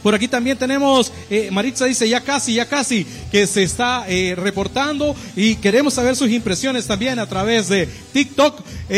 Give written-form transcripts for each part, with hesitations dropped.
Por aquí también tenemos, Maritza dice ya casi, que se está reportando, y queremos saber sus impresiones también a través de TikTok.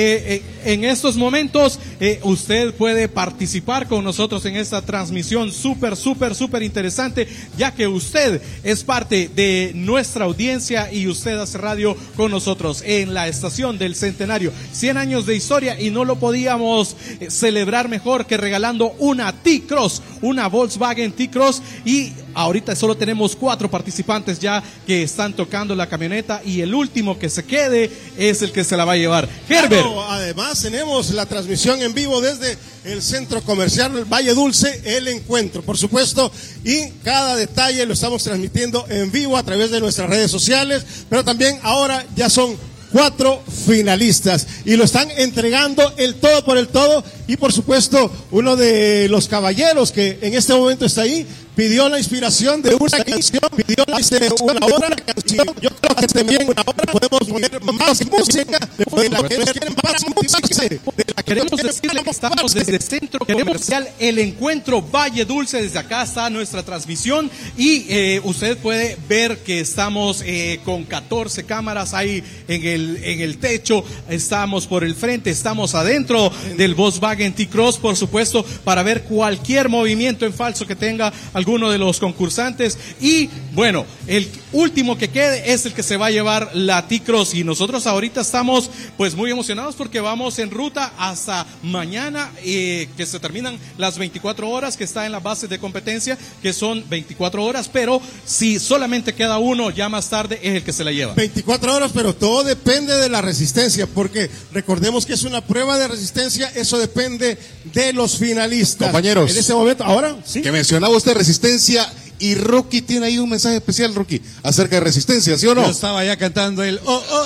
En estos momentos usted puede participar con nosotros en esta transmisión súper interesante, ya que usted es parte de nuestra audiencia y usted hace radio con nosotros en la estación del Centenario. 100 años de historia, y no lo podíamos celebrar mejor que regalando una T-Cross, una Volkswagen T-Cross, y ahorita solo tenemos 4 participantes ya que están tocando la camioneta, y el último que se quede es el que se la va a llevar. Herbert. Claro, además tenemos la transmisión en vivo desde el Centro Comercial Valle Dulce, El Encuentro, por supuesto, y cada detalle lo estamos transmitiendo en vivo a través de nuestras redes sociales, pero también ahora ya son 4 finalistas y lo están entregando el todo por el todo. Y por supuesto, uno de los caballeros que en este momento está ahí pidió la inspiración de una canción, pidió la una hora de canción. Yo creo que también una hora podemos poner más música de la que quieren más música. Queremos decirle que estamos desde el Centro Comercial El Encuentro Valle Dulce. Desde acá está nuestra transmisión, y usted puede ver que estamos con 14 cámaras ahí en el techo. Estamos por el frente, estamos adentro del Volkswagen T-Cross, por supuesto, para ver cualquier movimiento en falso que tenga alguno de los concursantes. Y bueno, el último que quede es el que se va a llevar la T-Cross, y nosotros ahorita estamos pues muy emocionados porque vamos en ruta hasta mañana, que se terminan las 24 horas que está en las bases de competencia, que son 24 horas, pero si solamente queda uno, ya más tarde es el que se la lleva. 24 horas, pero todo depende de la resistencia, porque recordemos que es una prueba de resistencia, eso depende de los finalistas. Compañeros, en este momento, ahora, ¿sí? Que mencionaba usted resistencia, y Rocky tiene ahí un mensaje especial, Rocky, acerca de resistencia, ¿sí o no? Yo estaba ya cantando el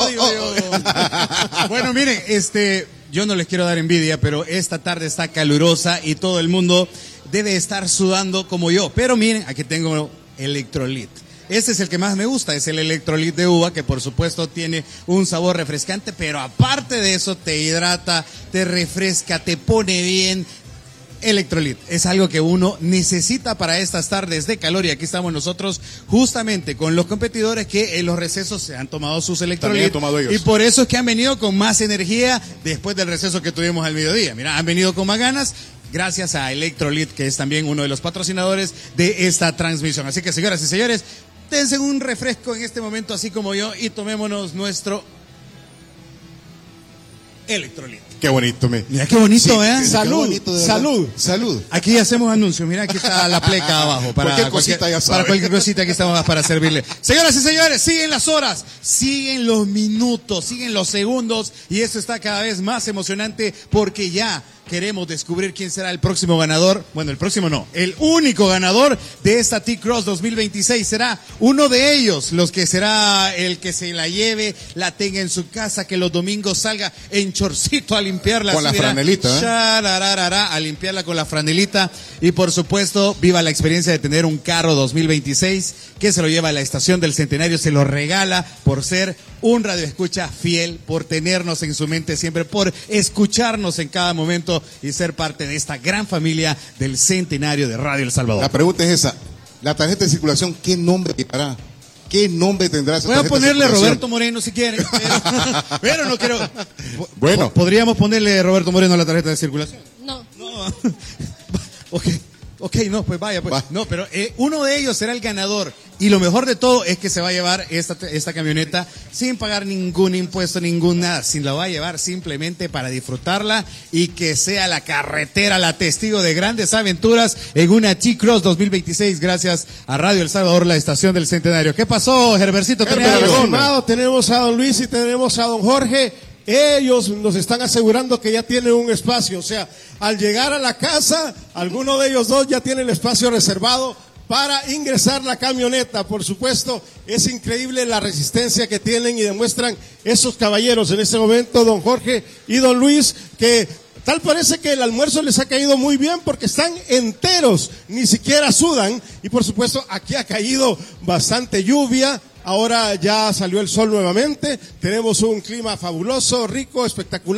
Bueno, miren, yo no les quiero dar envidia, pero esta tarde está calurosa y todo el mundo debe estar sudando como yo. Pero miren, aquí tengo Electrolit. Este es el que más me gusta, es el Electrolit de uva, que por supuesto tiene un sabor refrescante, pero aparte de eso te hidrata, te refresca, te pone bien. Electrolit es algo que uno necesita para estas tardes de calor, y aquí estamos nosotros justamente con los competidores que en los recesos se han tomado sus Electrolit, y por eso es que han venido con más energía después del receso que tuvimos al mediodía. Mira, han venido con más ganas gracias a Electrolit, que es también uno de los patrocinadores de esta transmisión. Así que, señoras y señores, dense un refresco en este momento así como yo, y tomémonos nuestro Electrolit. Qué bonito, Mira qué bonito, sí, Salud, bonito, salud. Aquí hacemos anuncios, mira, aquí está la pleca abajo. Para cualquier cosita ya sabe. Para cualquier cosita, aquí estamos para servirle. Señoras y señores, siguen las horas, siguen los minutos, siguen los segundos, y esto está cada vez más emocionante porque ya queremos descubrir quién será el próximo ganador. Bueno, el próximo no, el único ganador de esta T-Cross 2026 será uno de ellos, los que será el que se la lleve, la tenga en su casa, que los domingos salga en chorcito a limpiarla. Con la franelita, a limpiarla con la franelita. Y por supuesto, viva la experiencia de tener un carro 2026, que se lo lleva a la estación del Centenario, se lo regala por ser un radioescucha fiel, por tenernos en su mente siempre, por escucharnos en cada momento y ser parte de esta gran familia del Centenario de Radio El Salvador. La pregunta es esa: la tarjeta de circulación, ¿qué nombre llevará? ¿Qué nombre tendrá esa tarjeta? Voy a ponerle Roberto Moreno si quieren, pero no quiero. Bueno, ¿podríamos ponerle Roberto Moreno a la tarjeta de circulación? No. Ok, no, pues vaya, pues. No, pero uno de ellos será el ganador. Y lo mejor de todo es que se va a llevar esta camioneta sin pagar ningún impuesto, ningún nada. Se la va a llevar simplemente para disfrutarla, y que sea la carretera la testigo de grandes aventuras en una T-Cross 2026, gracias a Radio El Salvador, la estación del Centenario. ¿Qué pasó, Herbercito? Tenemos a don Luis y tenemos a don Jorge. Ellos nos están asegurando que ya tienen un espacio, o sea, al llegar a la casa, alguno de ellos dos ya tiene el espacio reservado para ingresar la camioneta. Por supuesto, es increíble la resistencia que tienen y demuestran esos caballeros en este momento, don Jorge y don Luis, que tal parece que el almuerzo les ha caído muy bien porque están enteros, ni siquiera sudan. Y por supuesto, aquí ha caído bastante lluvia. Ahora ya salió el sol nuevamente, tenemos un clima fabuloso, rico, espectacular,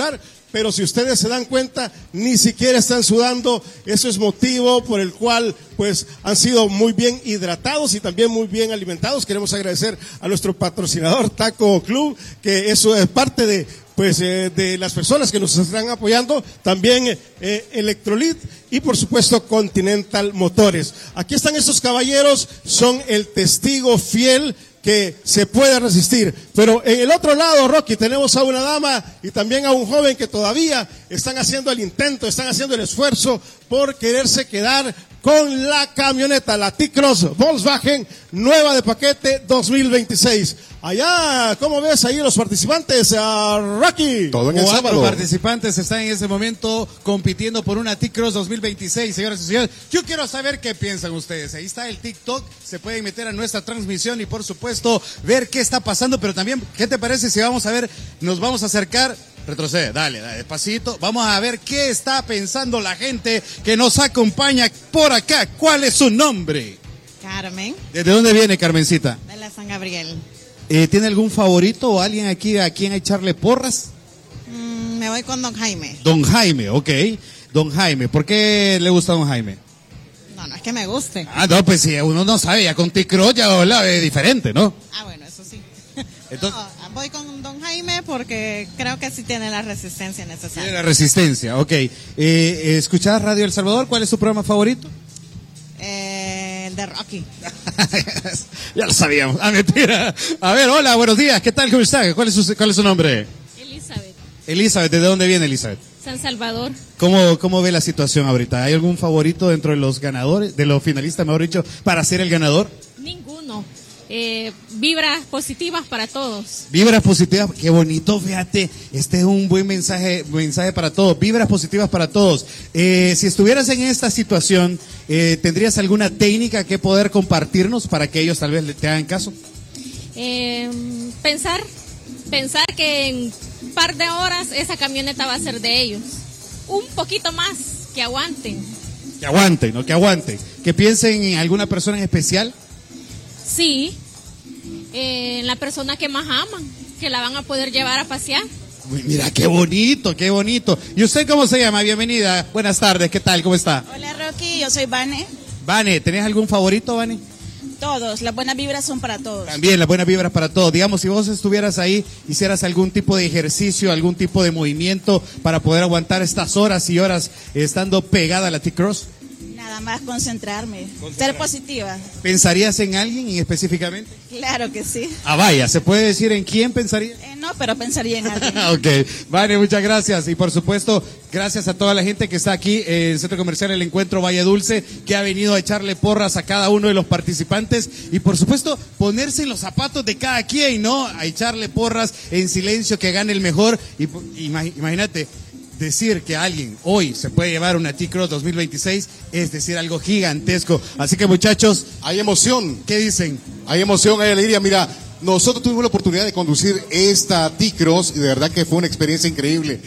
pero si ustedes se dan cuenta, ni siquiera están sudando. Eso es motivo por el cual pues han sido muy bien hidratados y también muy bien alimentados. Queremos agradecer a nuestro patrocinador Taco Club, que eso es parte de las personas que nos están apoyando, también Electrolit y por supuesto Continental Motores. Aquí están estos caballeros, son el testigo fiel que se puede resistir. Pero en el otro lado, Rocky, tenemos a una dama y también a un joven que todavía están haciendo el intento, están haciendo el esfuerzo por quererse quedar con la camioneta, la T-Cross Volkswagen nueva de paquete 2026. Allá, ¿cómo ves ahí los participantes? Rocky. Todo en El Cuatro Salvador. participantes están en ese momento compitiendo por una T-Cross 2026, señoras y señores. Yo quiero saber qué piensan ustedes. Ahí está el TikTok, se pueden meter a nuestra transmisión y por supuesto ver qué está pasando, pero también, ¿qué te parece si vamos a ver, nos vamos a acercar? Retrocede, dale, despacito. Vamos a ver qué está pensando la gente que nos acompaña por acá. ¿Cuál es su nombre? Carmen, ¿Desde dónde viene, Carmencita? de la San Gabriel. ¿Tiene algún favorito o alguien aquí a quien echarle porras? Me voy con don Jaime. Don Jaime, ok. Don Jaime, ¿por qué le gusta a don Jaime? No es que me guste. Ah, no, pues si uno no sabe, ya con T-Cross ya es diferente, ¿no? Ah, bueno, eso sí. Entonces, No, voy con don Jaime porque creo que sí tiene la resistencia tiene necesaria. la resistencia, ok. ¿Escuchás Radio El Salvador? ¿Cuál es su programa favorito? El de Rocky. Ya lo sabíamos. Ah, mentira. A ver, hola, buenos días. ¿Qué tal? ¿Cómo está? ¿Cuál es su nombre? Elizabeth, Elizabeth, ¿de dónde viene Elizabeth? San Salvador. ¿Cómo ve la situación ahorita? ¿Hay algún favorito dentro de los ganadores, de los finalistas, mejor dicho, para ser el ganador? Ninguno. Vibras positivas para todos. Vibras positivas, qué bonito, fíjate, este es un buen mensaje para todos, vibras positivas para todos. Si estuvieras en esta situación, ¿tendrías alguna técnica que poder compartirnos para que ellos tal vez te hagan caso? Pensar que en un par de horas esa camioneta va a ser de ellos. Un poquito más, que aguanten. Que aguanten, ¿no? Que aguanten. Que piensen en alguna persona en especial. Sí, en la persona que más aman, que la van a poder llevar a pasear. Uy, mira, qué bonito, qué bonito. ¿Y usted cómo se llama? Bienvenida. Buenas tardes, ¿qué tal? ¿Cómo está? Hola Rocky, yo soy Vane. Vane, ¿tenés algún favorito, Vane? Todos, las buenas vibras son para todos. También, las buenas vibras para todos. Digamos, si vos estuvieras ahí, hicieras algún tipo de ejercicio, algún tipo de movimiento para poder aguantar estas horas y horas estando pegada a la T-Cross. Nada más concentrarme, ser positiva. ¿Pensarías en alguien específicamente? Claro que sí. Ah, vaya, ¿se puede decir en quién pensaría? No, pero pensaría en alguien. Ok, vale, muchas gracias. Y por supuesto, gracias a toda la gente que está aquí en el Centro Comercial El Encuentro Valle Dulce, que ha venido a echarle porras a cada uno de los participantes. Y por supuesto, ponerse en los zapatos de cada quien, ¿no? A echarle porras en silencio, que gane el mejor. Y imagínate, decir que alguien hoy se puede llevar una T-Cross 2026 es decir algo gigantesco. Así que muchachos, Hay emoción. ¿qué dicen? Hay emoción, hay alegría. Mira, nosotros tuvimos la oportunidad de conducir esta T-Cross y de verdad que fue una experiencia increíble.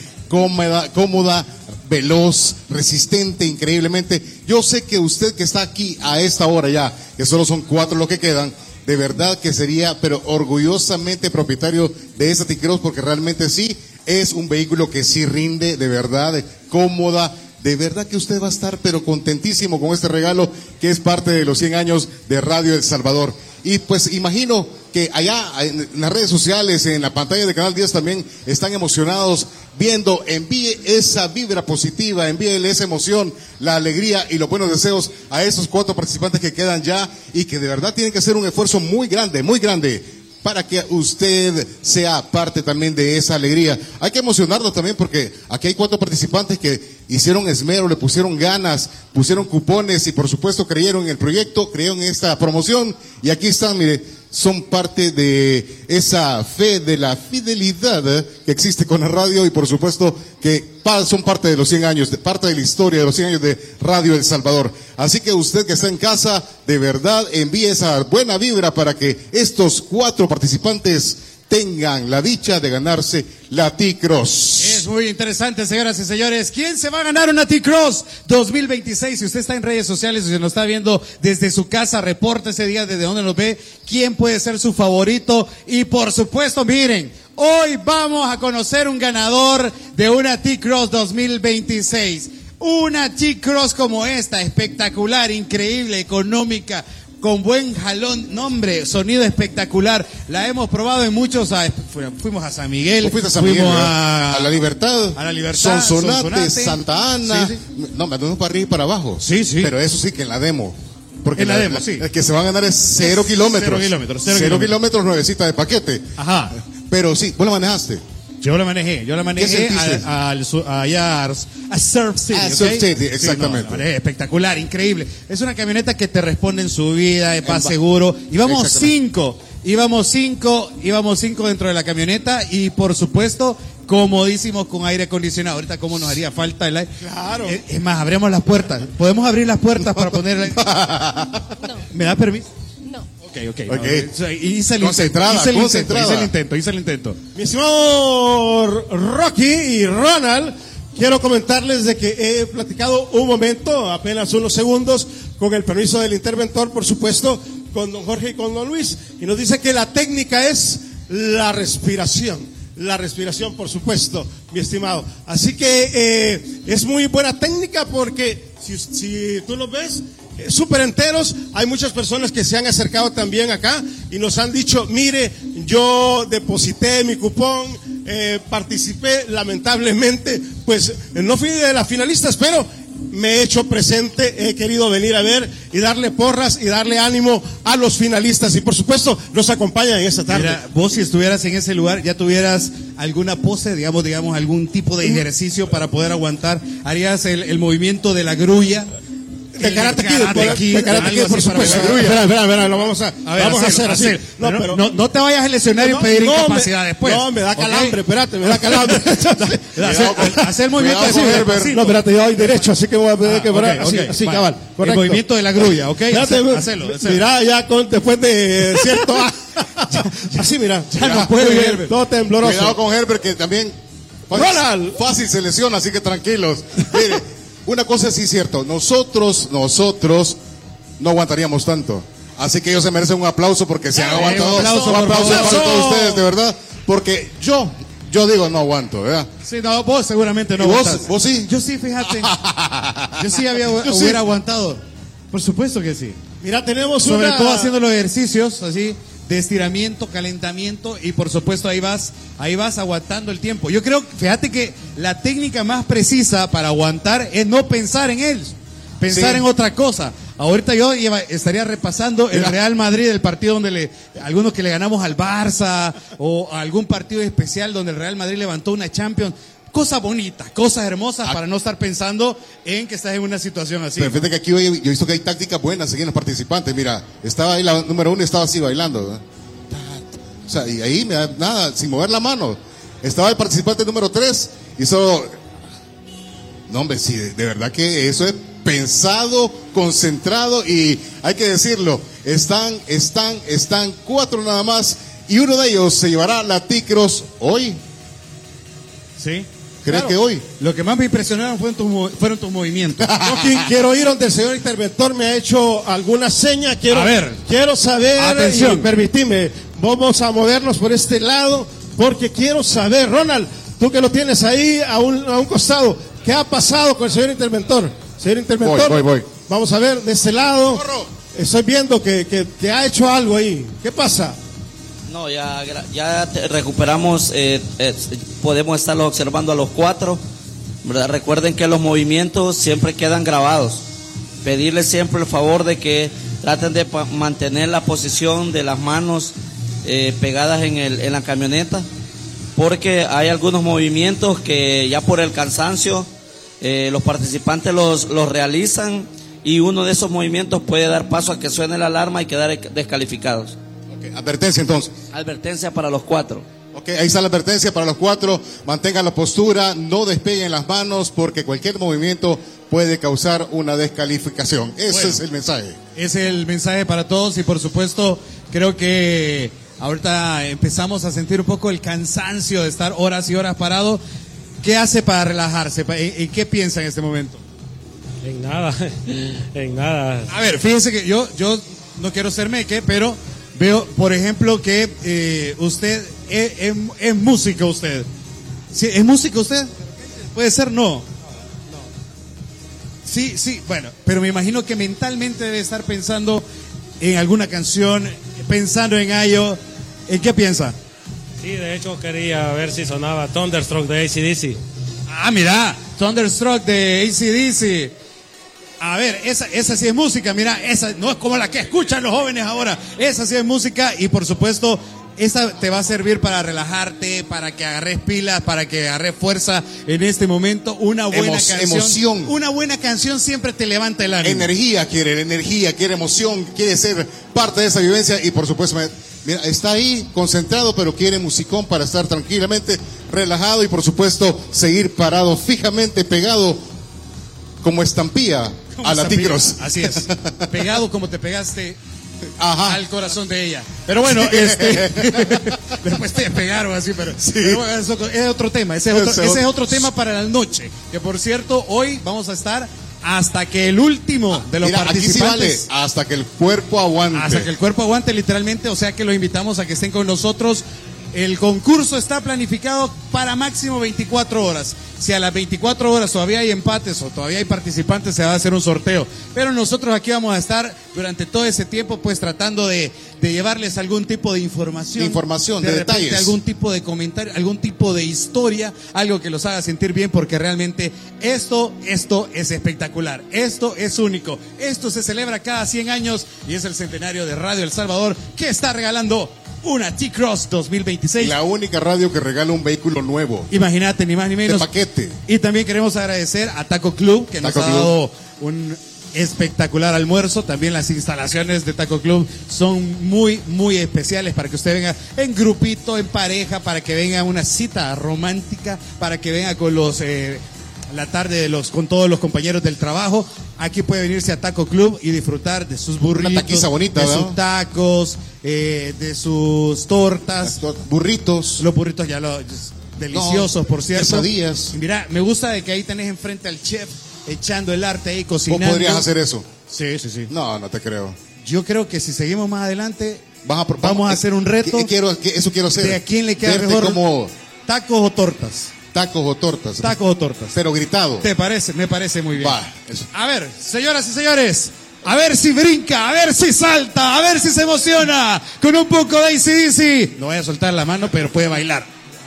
Cómoda, veloz, resistente, increíblemente. Yo sé que usted que está aquí a esta hora ya, que solo son 4 los que quedan, de verdad que sería, pero orgullosamente propietario de esta T-Cross, porque realmente sí, es un vehículo que sí rinde, de verdad, cómoda. De verdad que usted va a estar pero contentísimo con este regalo que es parte de los 100 años de Radio El Salvador. Y pues imagino que allá en las redes sociales, en la pantalla de Canal 10 también están emocionados viendo. Envíe esa vibra positiva, envíele esa emoción, la alegría y los buenos deseos a esos 4 participantes que quedan ya y que de verdad tienen que hacer un esfuerzo muy grande para que usted sea parte también de esa alegría. Hay que emocionarlo también porque aquí hay 4 participantes que hicieron esmero, le pusieron ganas, pusieron cupones y por supuesto creyeron en el proyecto, creyeron en esta promoción y aquí están, mire, son parte de esa fe, de la fidelidad que existe con la radio y por supuesto que son parte de los 100 años, parte de la historia de los 100 años de Radio El Salvador. Así que usted que está en casa, de verdad envíe esa buena vibra para que estos 4 participantes tengan la dicha de ganarse la T-Cross. Es muy interesante, señoras y señores. ¿Quién se va a ganar una T-Cross 2026? Si usted está en redes sociales o si nos está viendo desde su casa, reporte ese día desde donde nos ve. ¿Quién puede ser su favorito? Y por supuesto, miren, Hoy vamos a conocer un ganador de una T-Cross 2026. Una T-Cross como esta, espectacular, increíble, económica, con buen jalón, nombre, sonido espectacular. La hemos probado en muchos, fuimos a San Miguel, Fuiste a San Miguel, fuimos a La Libertad, a La Libertad, Sonsonate, Santa Ana. Sí, No, me andamos para arriba y para abajo. Sí, sí. Pero eso sí que en la demo. Porque En la demo, sí. El que se va a ganar es 0 kilómetros. 0 kilómetros, nuevecita de paquete. Ajá. Pero sí, ¿vos la manejaste? Yo la manejé sentiste? allá a Surf City. A ¿ok? Surf City, Sí, exactamente. la manejé, espectacular, increíble. Es una camioneta que te responde en subida, es más seguro. Íbamos cinco dentro de la camioneta y por supuesto, comodísimos con aire acondicionado. Ahorita cómo nos haría falta el aire. Claro. Es más, abrimos las puertas. ¿Podemos abrir las puertas para ponerle? No, ¿Me da permiso? no. Ok. Ok. Hice el Concentrada, Hice el intento. Mi estimado Rocky y Ronald, quiero comentarles de que he platicado un momento, apenas unos segundos, con el permiso del interventor, por supuesto, con don Jorge y con don Luis, y nos dice que la técnica es la respiración. La respiración, por supuesto, mi estimado. Así que es muy buena técnica porque si tú lo ves, súper enteros. Hay muchas personas que se han acercado también acá y nos han dicho, mire, yo deposité mi cupón, participé, lamentablemente, pues no fui de las finalistas, pero me he hecho presente, he querido venir a ver y darle porras y darle ánimo a los finalistas y por supuesto nos acompañan en esta tarde. Mira, vos si estuvieras en ese lugar, ya tuvieras alguna pose, digamos algún tipo de ejercicio para poder aguantar, harías el movimiento de la grulla. De Karate Kid, algo por así para supuesto. bailar. Espera, lo vamos a hacer así. No, pero no te vayas a lesionar y pedir incapacidad después. No, me da calambre, ¿ok? espérate, me da calambre. Hacer el movimiento Cuidado así, con Herbert. así. No, espérate, yo doy derecho, así que voy a tener que parar. Ok, Así, vale. cabal. El Correcto. movimiento de la grulla, ¿ok? Espérate, Hacelo. Mira, ya después de cierto. Así, mira. Ya no puede, Herbert. Todo tembloroso. Cuidado con Herbert, que también Ronald. fácil se lesiona, así que tranquilos. Mire, una cosa sí es cierto, nosotros no aguantaríamos tanto. Así que ellos se merecen un aplauso porque se han aguantado. un aplauso, un por aplauso favor. para todos ustedes, de verdad. Porque yo digo no aguanto, ¿verdad? Sí, no, vos seguramente no ¿Y vos? aguantás. ¿Vos sí? Yo sí, fíjate. Yo sí Yo sí. hubiera aguantado. Por supuesto que sí. Mira, tenemos Sobre una. todo haciendo los ejercicios así de estiramiento, calentamiento y por supuesto ahí vas aguantando el tiempo. Yo creo, fíjate que la técnica más precisa para aguantar es no pensar en él, pensar Sí. en otra cosa. Ahorita yo estaría repasando el Real Madrid, el partido donde algunos que le ganamos al Barça o algún partido especial donde el Real Madrid levantó una Champions. Cosas bonitas, cosas hermosas para no estar pensando en que estás en una situación así. Pero fíjate que aquí hoy yo he visto que hay tácticas buenas en los participantes. Mira, estaba ahí la número 1 y estaba así bailando, ¿verdad? O sea, y ahí nada, sin mover la mano. Estaba el participante número 3 y solo... No, hombre, sí, de verdad que eso es pensado, concentrado y hay que decirlo, están 4 nada más y uno de ellos se llevará la T-Cross hoy. Sí. ¿Crees Claro. que hoy? Lo que más me impresionaron fueron tus movimientos. Quiero ir donde el señor interventor me ha hecho alguna seña. A ver. Quiero saber. Atención. Y permitime, vamos a movernos por este lado porque quiero saber, Ronald, tú que lo tienes ahí a un costado, ¿qué ha pasado con el señor interventor? Señor interventor, Voy. Vamos a ver de este lado. Corro. Estoy viendo que ha hecho algo ahí. ¿Qué pasa? No, ya recuperamos, podemos estarlo observando a los 4, ¿verdad? Recuerden que los movimientos siempre quedan grabados. Pedirles siempre el favor de que traten de mantener la posición de las manos pegadas en la camioneta, porque hay algunos movimientos que ya por el cansancio los participantes los realizan y uno de esos movimientos puede dar paso a que suene la alarma y quedar descalificados. Advertencia entonces. Advertencia para los 4. Ok, ahí está la advertencia para los 4. Mantengan la postura, no despeguen las manos porque cualquier movimiento puede causar una descalificación. Ese es el mensaje. Es el mensaje para todos y por supuesto creo que ahorita empezamos a sentir un poco el cansancio de estar horas y horas parado. ¿Qué hace para relajarse? ¿En qué piensa en este momento? En nada. A ver, fíjense que yo no quiero ser meque, pero veo, por ejemplo, que usted es músico usted. ¿Sí, ¿es músico usted? Puede ser no. Sí, bueno, pero me imagino que mentalmente debe estar pensando en alguna canción, pensando en ello. ¿En qué piensa? Sí, de hecho quería ver si sonaba Thunderstruck de AC/DC. Ah, mira, Thunderstruck de AC/DC. A ver, esa sí es música, mira, esa no es como la que escuchan los jóvenes ahora. Esa sí es música y por supuesto, esa te va a servir para relajarte, para que agarres pilas, para que agarres fuerza en este momento. Una buena canción. Emoción. Una buena canción siempre te levanta el ánimo. Energía, quiere emoción, quiere ser parte de esa vivencia y por supuesto, mira, está ahí concentrado, pero quiere musicón para estar tranquilamente relajado y por supuesto seguir parado fijamente pegado como estampía a la T-Cross. Así es, pegado como te pegaste al corazón de ella. Pero bueno, después te pegaron así, pero bueno, eso es otro tema. Ese es otro tema para la noche. Que por cierto, hoy vamos a estar hasta que el último de los participantes. Aquí sí vale, hasta que el cuerpo aguante. Hasta que el cuerpo aguante, literalmente. O sea que los invitamos a que estén con nosotros. El concurso está planificado para máximo 24 horas. Si a las 24 horas todavía hay empates o todavía hay participantes, se va a hacer un sorteo. Pero nosotros aquí vamos a estar durante todo ese tiempo, pues tratando de llevarles algún tipo de información. De detalles. Algún tipo de comentario, algún tipo de historia, algo que los haga sentir bien, porque realmente esto es espectacular. Esto es único. Esto se celebra cada 100 años y es el centenario de Radio El Salvador, que está regalando una T-Cross 2026. La única radio que regala un vehículo nuevo. Imagínate, ni más ni menos. De paquete. Y también queremos agradecer a Taco Club, que nos ha dado un espectacular almuerzo. También las instalaciones de Taco Club son muy, muy especiales para que usted venga en grupito, en pareja, para que venga a una cita romántica, para que venga con la tarde con todos los compañeros del trabajo. Aquí puede venirse a Taco Club y disfrutar de sus burritos, una taquiza bonita, de ¿verdad? sus tacos, de sus tortas, burritos. Los burritos deliciosos, por cierto. Quesadillas. Mira, me gusta de que ahí tenés enfrente al chef echando el arte ahí, cocinando. ¿Vos podrías hacer eso? Sí. No te creo. Yo creo que si seguimos más adelante vamos a hacer un reto. Eso quiero hacer. De a quién le queda mejor, como tacos o tortas. Tacos o tortas. Tacos o tortas. Pero gritado. ¿Te parece? Me parece muy bien. Va, eso. A ver, señoras y señores, a ver si brinca, a ver si salta, a ver si se emociona con un poco de AC/DC. No voy a soltar la mano, pero puede bailar.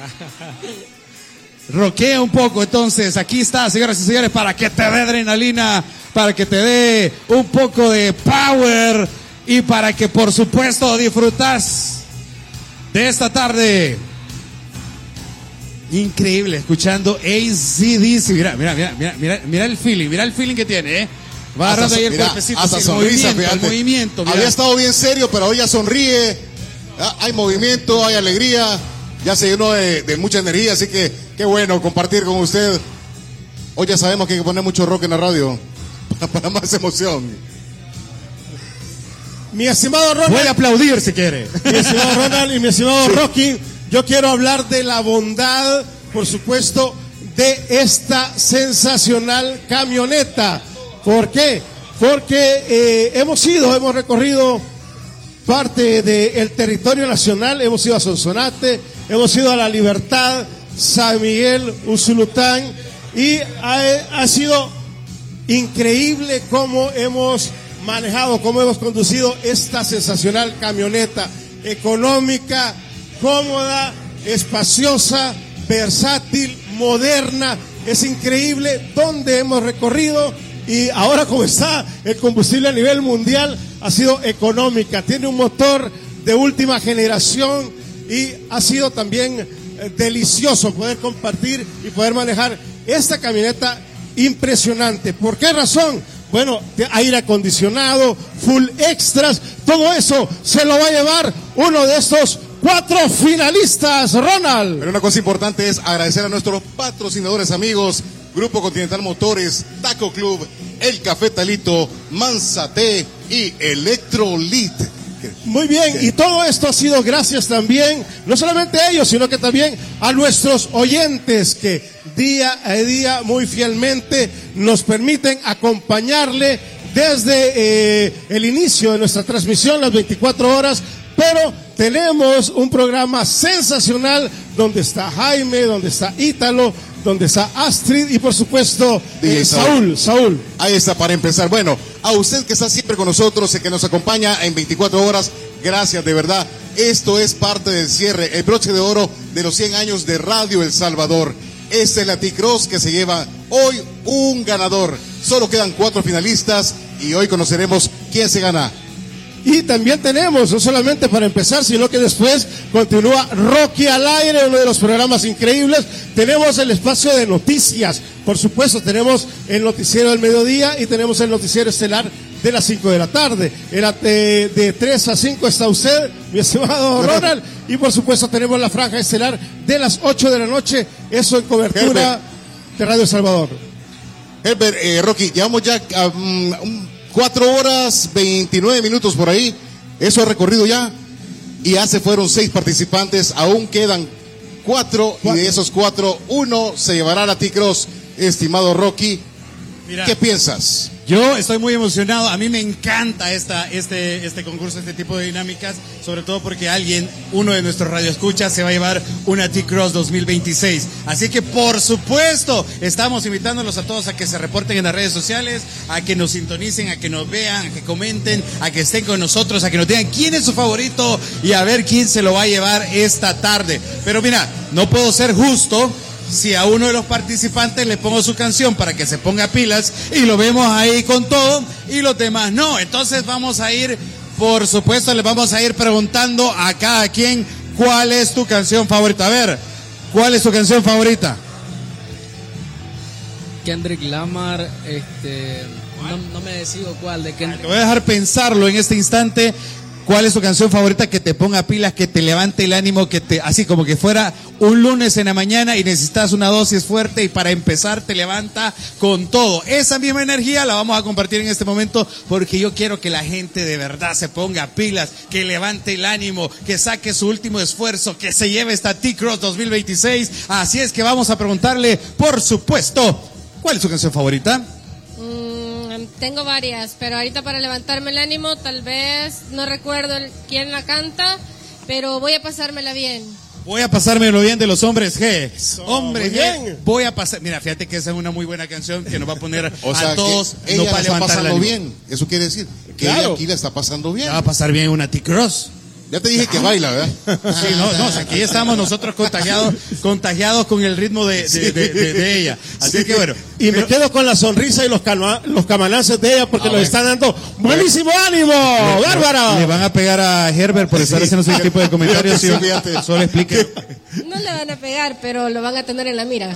Roquea un poco, entonces. Aquí está, señoras y señores, para que te dé adrenalina, para que te dé un poco de power y para que, por supuesto, disfrutas de esta tarde. Increíble, escuchando AC/DC. Mira el feeling que tiene, Va agarrando ahí el cuerpecito, hasta sonrisa, el movimiento. Había estado bien serio, pero hoy ya sonríe. Hay movimiento, hay alegría. Ya se llenó de mucha energía, así que qué bueno compartir con usted. Hoy ya sabemos que hay que poner mucho rock en la radio para más emoción. Mi estimado Ronald. Puede aplaudir si quiere. Mi estimado Ronald y mi estimado Rocky. Yo quiero hablar de la bondad, por supuesto, de esta sensacional camioneta. ¿Por qué? Porque hemos recorrido parte del territorio nacional, hemos ido a Sonsonate, hemos ido a La Libertad, San Miguel, Usulután, y ha sido increíble cómo hemos manejado, cómo hemos conducido esta sensacional camioneta económica, cómoda, espaciosa, versátil, moderna. Es increíble donde hemos recorrido, y ahora como está el combustible a nivel mundial, ha sido económica, tiene un motor de última generación y ha sido también delicioso poder compartir y poder manejar esta camioneta impresionante. ¿Por qué razón? Bueno, aire acondicionado, full extras, todo eso se lo va a llevar uno de estos 4 finalistas, Ronald. Pero una cosa importante es agradecer a nuestros patrocinadores amigos, Grupo Continental Motores, Taco Club, El Café Talito, Manzate y Electrolit. Muy bien, y todo esto ha sido gracias también, no solamente a ellos, sino que también a nuestros oyentes que día a día muy fielmente nos permiten acompañarle desde el inicio de nuestra transmisión, las 24 horas, pero tenemos un programa sensacional donde está Jaime, donde está Ítalo, donde está Astrid y por supuesto Saúl. Ahí está para empezar. Bueno, a usted que está siempre con nosotros y que nos acompaña en 24 horas, gracias de verdad. Esto es parte del cierre, el broche de oro de los 100 años de Radio El Salvador. Esta es la T-Cross que se lleva hoy un ganador. Solo quedan 4 finalistas y hoy conoceremos quién se gana. Y también tenemos, no solamente para empezar, sino que después continúa Rocky al aire, uno de los programas increíbles. Tenemos el espacio de noticias, por supuesto, tenemos el noticiero del mediodía y tenemos el noticiero estelar de las 5 de la tarde. De 3 a 5 está usted, mi estimado Ronald, y por supuesto tenemos la franja estelar de las 8 de la noche, eso en cobertura de Radio El Salvador. Herbert, Rocky, llevamos ya 4 horas 29 minutos por ahí, eso ha recorrido ya, y ya se fueron 6 participantes, aún quedan 4, y de esos 4, 1 se llevará la T-Cross. Estimado Rocky, mira, ¿qué piensas? Yo estoy muy emocionado, a mí me encanta este concurso, este tipo de dinámicas, sobre todo porque uno de nuestros radioescuchas se va a llevar una T-Cross 2026. Así que por supuesto, estamos invitándolos a todos a que se reporten en las redes sociales, a que nos sintonicen, a que nos vean, a que comenten, a que estén con nosotros, a que nos digan quién es su favorito y a ver quién se lo va a llevar esta tarde. Pero mira, no puedo ser justo si a uno de los participantes le pongo su canción para que se ponga pilas y lo vemos ahí con todo y los demás no. Entonces vamos a ir, por supuesto, les vamos a ir preguntando a cada quien cuál es tu canción favorita. A ver, ¿cuál es tu canción favorita? Kendrick Lamar, no me decido cuál de Kendrick. Te voy a dejar pensarlo en este instante. ¿Cuál es tu canción favorita que te ponga pilas, que te levante el ánimo, así como que fuera un lunes en la mañana y necesitas una dosis fuerte y para empezar te levanta con todo? Esa misma energía la vamos a compartir en este momento porque yo quiero que la gente de verdad se ponga pilas, que levante el ánimo, que saque su último esfuerzo, que se lleve esta T-Cross 2026. Así es que vamos a preguntarle, por supuesto, ¿cuál es su canción favorita? Tengo varias, pero ahorita para levantarme el ánimo, tal vez no recuerdo quién la canta, pero voy a pasármela bien. Voy a pasármelo bien de los Hombres G. Hombres G. Voy a pasar. Mira, fíjate que esa es una muy buena canción que nos va a poner a todos. Ella no para está pasando bien. Eso quiere decir que ella aquí la está pasando bien. La va a pasar bien una T-Cross. Ya te dije que baila, ¿verdad? Sí, aquí estamos nosotros contagiados con el ritmo de ella. Así que bueno. Y me quedo con la sonrisa y los camanazos de ella porque nos están dando buenísimo ánimo. ¡Bárbara! Le van a pegar a Herbert por estar haciendo ese tipo de comentarios. Solo explique. No le van a pegar, pero lo van a tener en la mira.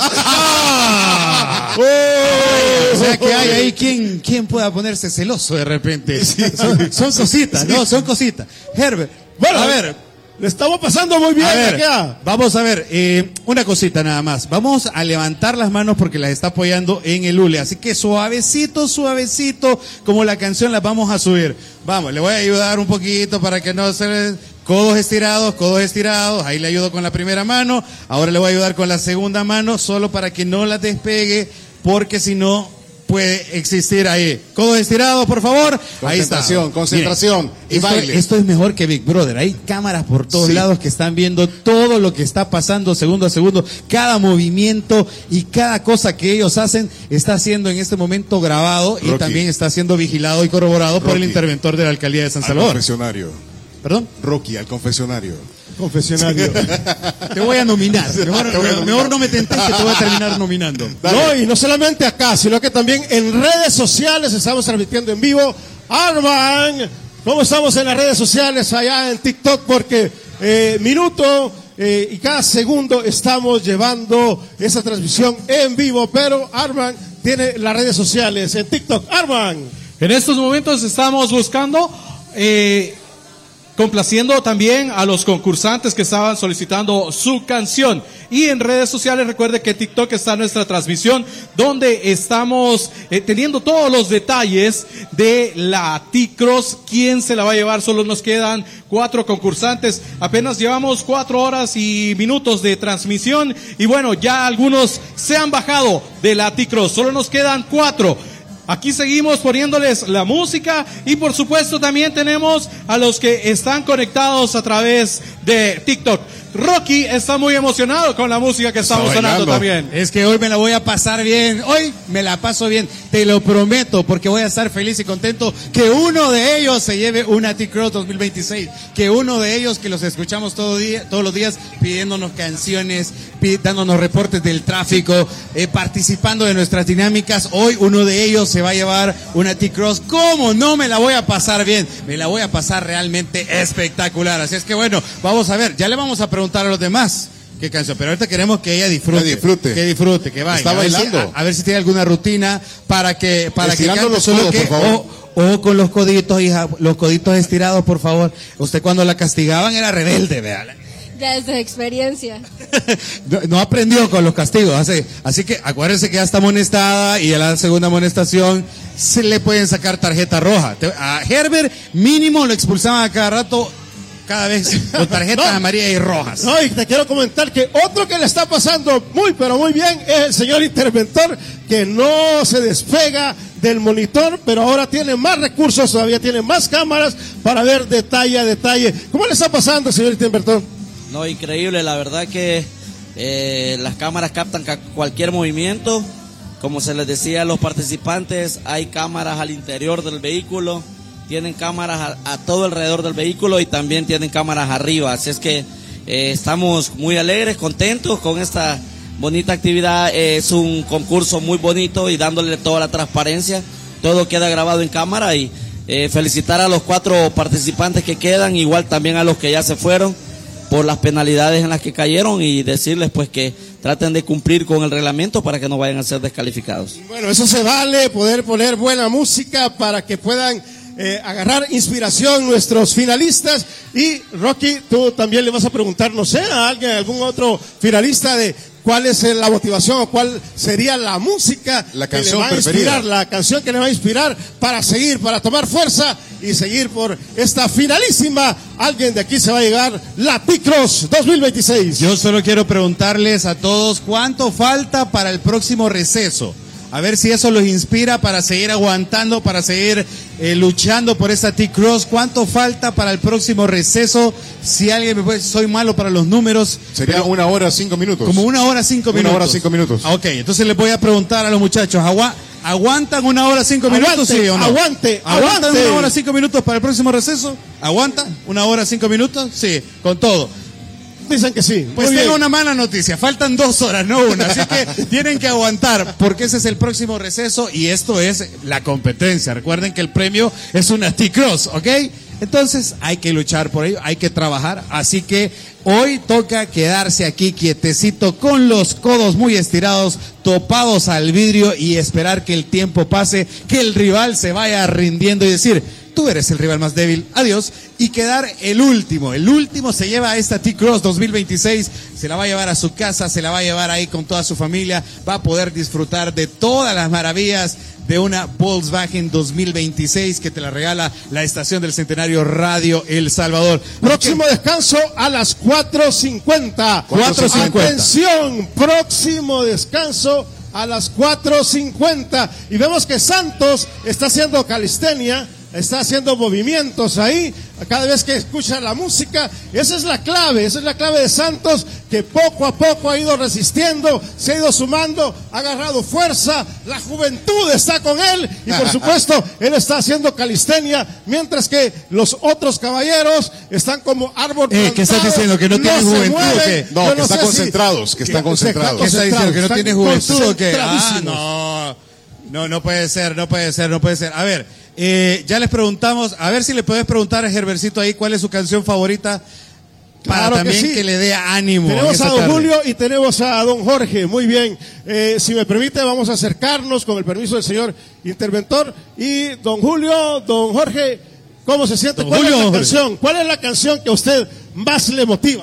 O sea que hay ahí quien pueda ponerse celoso de repente. Son cositas, ¿no? Son cositas. Herbert. Bueno, a ver, le estamos pasando muy bien acá. Vamos a ver, una cosita nada más. Vamos a levantar las manos porque las está apoyando en el hule. Así que suavecito, como la canción las vamos a subir. Vamos, le voy a ayudar un poquito para que no se... Codos estirados. Ahí le ayudo con la primera mano. Ahora le voy a ayudar con la segunda mano, solo para que no la despegue, porque si no... puede existir ahí. Codos estirados, por favor. Ahí está. Concentración. Miren, y baile. Esto es mejor que Big Brother. Hay cámaras por todos lados que están viendo todo lo que está pasando segundo a segundo. Cada movimiento y cada cosa que ellos hacen está siendo en este momento grabado y también está siendo vigilado y corroborado por el interventor de la alcaldía de San Salvador. Al confesionario. ¿Perdón? Rocky, al confesionario. Te voy a nominar. Mejor no me tentes que te voy a terminar nominando. No, y no solamente acá, sino que también en redes sociales estamos transmitiendo en vivo. Arman, ¿cómo estamos en las redes sociales allá en TikTok? Porque minuto y cada segundo estamos llevando esa transmisión en vivo. Pero Arman tiene las redes sociales en TikTok. Arman. En estos momentos estamos buscando... complaciendo también a los concursantes que estaban solicitando su canción. Y en redes sociales, recuerde que TikTok está nuestra transmisión, donde estamos teniendo todos los detalles de la T-Cross. ¿Quién se la va a llevar? Solo nos quedan 4 concursantes. Apenas llevamos 4 horas y minutos de transmisión. Y bueno, ya algunos se han bajado de la T-Cross. Solo nos quedan 4. Aquí seguimos poniéndoles la música y por supuesto también tenemos a los que están conectados a través de TikTok. Rocky está muy emocionado con la música que estamos sonando también. Es que hoy me la voy a pasar bien, hoy me la paso bien, te lo prometo, porque voy a estar feliz y contento que uno de ellos se lleve una T-Cross 2026, que uno de ellos que los escuchamos todos los días pidiéndonos canciones, dándonos reportes del tráfico, participando de nuestras dinámicas, hoy uno de ellos se va a llevar una T-Cross. ¿Cómo no me la voy a pasar bien? Me la voy a pasar realmente espectacular, así es que bueno, vamos a ver, ya le vamos a preguntar a los demás qué canción, pero ahorita queremos que ella disfrute, que vaya. Está bailando. A ver si tiene alguna rutina para que Estirando cante, los solo codos, que por favor. ojo con los coditos, hija, los coditos estirados, por favor. Usted cuando la castigaban era rebelde, vea. Ya es de experiencia. No aprendió con los castigos, así que acuérdense que ya está amonestada y a la segunda amonestación se le pueden sacar tarjeta roja. A Herbert mínimo lo expulsaban a cada rato, cada vez con tarjetas amarillas y rojas. No, y te quiero comentar que otro que le está pasando muy, pero muy bien es el señor interventor, que no se despega del monitor, pero ahora tiene más recursos, todavía tiene más cámaras para ver detalle a detalle. ¿Cómo le está pasando, señor interventor? No, increíble, la verdad que las cámaras captan cualquier movimiento. Como se les decía a los participantes, hay cámaras al interior del vehículo, tienen cámaras a todo alrededor del vehículo y también tienen cámaras arriba. Así es que estamos muy alegres, contentos con esta bonita actividad. Es un concurso muy bonito y dándole toda la transparencia. Todo queda grabado en cámara y felicitar a los 4 participantes que quedan, igual también a los que ya se fueron por las penalidades en las que cayeron y decirles pues que traten de cumplir con el reglamento para que no vayan a ser descalificados. Bueno, eso se vale, poder poner buena música para que puedan agarrar inspiración nuestros finalistas. Y Rocky, tú también le vas a preguntar, no sé, a alguien, algún otro finalista de cuál es la motivación o cuál sería la música la que canción le va a preferida. inspirar, la canción que le va a inspirar para seguir, para tomar fuerza y seguir por esta finalísima. Alguien de aquí se va a llegar la T-Cross 2026. Yo solo quiero preguntarles a todos cuánto falta para el próximo receso. A ver si eso los inspira para seguir aguantando, para seguir luchando por esta T-Cross. ¿Cuánto falta para el próximo receso? Si alguien me puede, soy malo para los números. Sería 1 hora 5 minutos. Como 1 hora 5 minutos. 1 hora 5 minutos. Ok, entonces les voy a preguntar a los muchachos, ¿aguantan 1 hora 5 minutos, sí o no? ¿Aguantan 1 hora 5 minutos para el próximo receso? ¿Aguantan 1 hora 5 minutos? Sí, con todo. Dicen que sí. Pues tengo una mala noticia, faltan 2 horas, no 1, así que tienen que aguantar, porque ese es el próximo receso y esto es la competencia. Recuerden que el premio es una T-Cross, ¿ok? Entonces hay que luchar por ello, hay que trabajar, así que hoy toca quedarse aquí quietecito con los codos muy estirados, topados al vidrio y esperar que el tiempo pase, que el rival se vaya rindiendo y decir: tú eres el rival más débil, adiós, y quedar el último se lleva esta T-Cross 2026, se la va a llevar a su casa, se la va a llevar ahí con toda su familia, va a poder disfrutar de todas las maravillas de una Volkswagen 2026 que te la regala la estación del Centenario Radio El Salvador. Próximo descanso a las 4:50. 4:50. Atención, próximo descanso a las 4:50. Y vemos que Santos está haciendo calistenia, está haciendo movimientos ahí, cada vez que escucha la música. Esa es la clave de Santos, que poco a poco ha ido resistiendo, se ha ido sumando, ha agarrado fuerza, la juventud está con él y por supuesto él está haciendo calistenia, mientras que los otros caballeros están como árbol plantado. ¿Qué estás diciendo? ¿Que no tienen juventud o qué? No, que están concentrados, que están concentrados. ¿Qué está diciendo? ¿Que no tiene juventud o qué? concentradísimos. No puede ser. A ver, ya les preguntamos, a ver si le puedes preguntar a Herbercito ahí cuál es su canción favorita para Claro también que sí. que le dé ánimo. Tenemos en a esta don tarde. Julio y tenemos a don Jorge. Muy bien. Si me permite, vamos a acercarnos con el permiso del señor interventor. Y don Julio, don Jorge, ¿cómo se siente? Don ¿Cuál Julio, es la Jorge. canción? ¿Cuál es la canción que a usted más le motiva?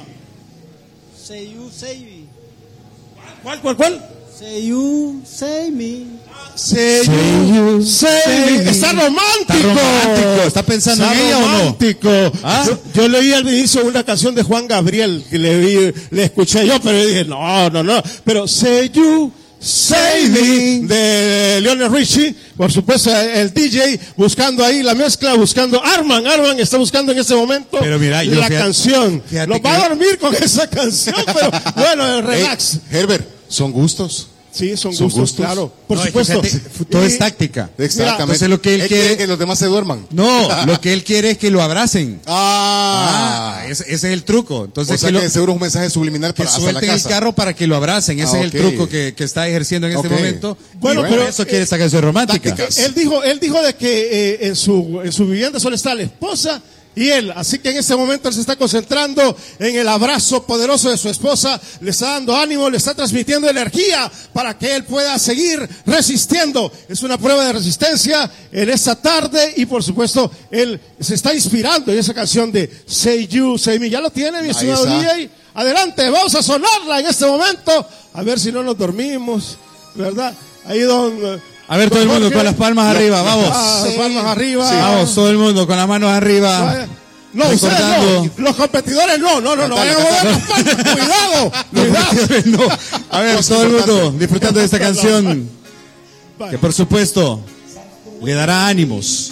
Say you, say me. ¿Cuál? Say you, say me. Say you, say me. Está romántico. ¿Está pensando Está en ella o no? romántico. ¿Ah? Yo leí al inicio una canción de Juan Gabriel que le escuché yo, pero yo dije, no. Pero say you, Save Me de Lionel Richie. Por supuesto, el DJ buscando ahí la mezcla, buscando Arman está buscando en ese momento. Pero mira, yo la canción. Lo va a dormir con esa canción, pero bueno, relax. Herbert, son gustos. Sí, son gustos, claro. Por supuesto. Todo es táctica. Exactamente. Entonces lo que él quiere que los demás se duerman. No, lo que él quiere es que lo abracen. Ese es el truco. Entonces o sea que seguro es un mensaje subliminal para que suelten el carro para que lo abracen. Ese es el truco que está ejerciendo en este momento. Bueno, pero eso quiere esa canción romántica. Él dijo de que en su vivienda solo está la esposa y él, así que en este momento él se está concentrando en el abrazo poderoso de su esposa, le está dando ánimo, le está transmitiendo energía para que él pueda seguir resistiendo. Es una prueba de resistencia en esta tarde y por supuesto él se está inspirando en esa canción de Say You, Say Me. ¿Ya lo tiene, mi estimado DJ? Adelante, vamos a sonarla en este momento, a ver si no nos dormimos, ¿verdad? Ahí a ver, todo el mundo con las palmas arriba, vamos. Palmas arriba. Sí. Vamos, todo el mundo con las manos arriba. No, ustedes no. Los competidores no vayan a mover las palmas. Cuidado. No. A ver, todo el mundo disfrutando de esta canción. Que por supuesto le dará ánimos.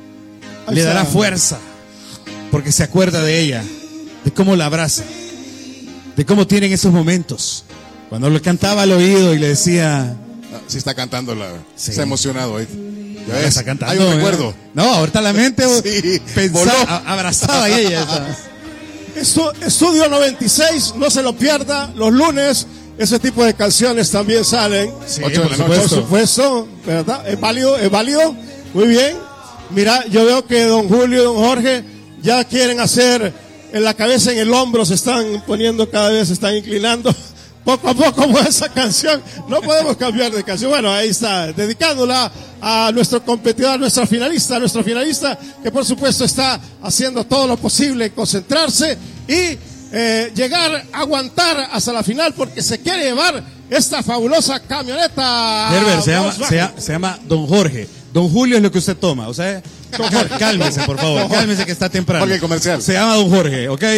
Le dará fuerza. Porque se acuerda de ella. De cómo la abraza. De cómo tienen esos momentos. Cuando le cantaba al oído y le decía... Sí está cantando, está emocionado ahí. Ya está cantando. Hay un recuerdo. No, ahorita la mente abrazada y ella está. Estudio 96, no se lo pierda. Los lunes, ese tipo de canciones también salen. Sí, 8 de la noche. Por supuesto, ¿verdad? ¿Es válido? Muy bien. Mira, yo veo que don Julio y don Jorge ya quieren hacer en la cabeza, en el hombro, se están poniendo cada vez, se están inclinando. Poco a poco con esa canción, no podemos cambiar de canción. Bueno, ahí está, dedicándola a nuestro competidor, a nuestro finalista, que por supuesto está haciendo todo lo posible, concentrarse y llegar a aguantar hasta la final porque se quiere llevar esta fabulosa camioneta. Herbert, se llama Don Jorge. Don Julio es lo que usted toma, o sea, cálmese por favor, cálmese que está temprano. Jorge comercial. Se llama Don Jorge, ¿ok?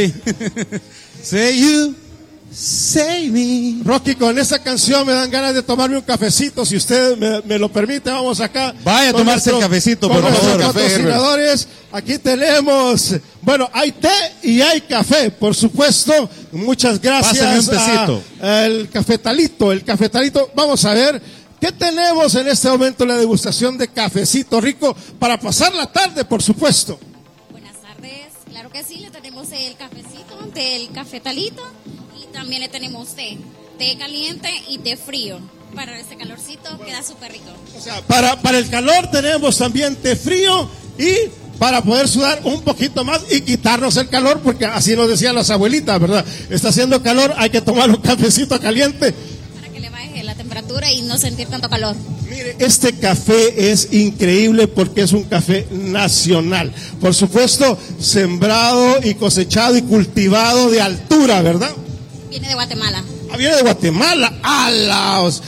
Say you. Say Me. Rocky, con esta canción me dan ganas de tomarme un cafecito, si usted me lo permite. Vamos acá. Vaya a tomarse el cafecito, por favor. Patrocinadores, aquí tenemos, bueno, hay té y hay café, por supuesto. Muchas gracias. Pásame un tecito. El cafetalito. Vamos a ver qué tenemos en este momento, la degustación de cafecito rico para pasar la tarde, por supuesto. Buenas tardes, claro que sí, le tenemos el cafecito del cafetalito. También le tenemos té caliente y té frío. Para este calorcito queda súper rico. O sea, para el calor tenemos también té frío y para poder sudar un poquito más y quitarnos el calor, porque así nos decían las abuelitas, ¿verdad? Está haciendo calor, hay que tomar un cafecito caliente. Para que le baje la temperatura y no sentir tanto calor. Mire, este café es increíble porque es un café nacional. Por supuesto, sembrado y cosechado y cultivado de altura, ¿verdad? Viene de Guatemala. Viene de Guatemala. ¡Alaos!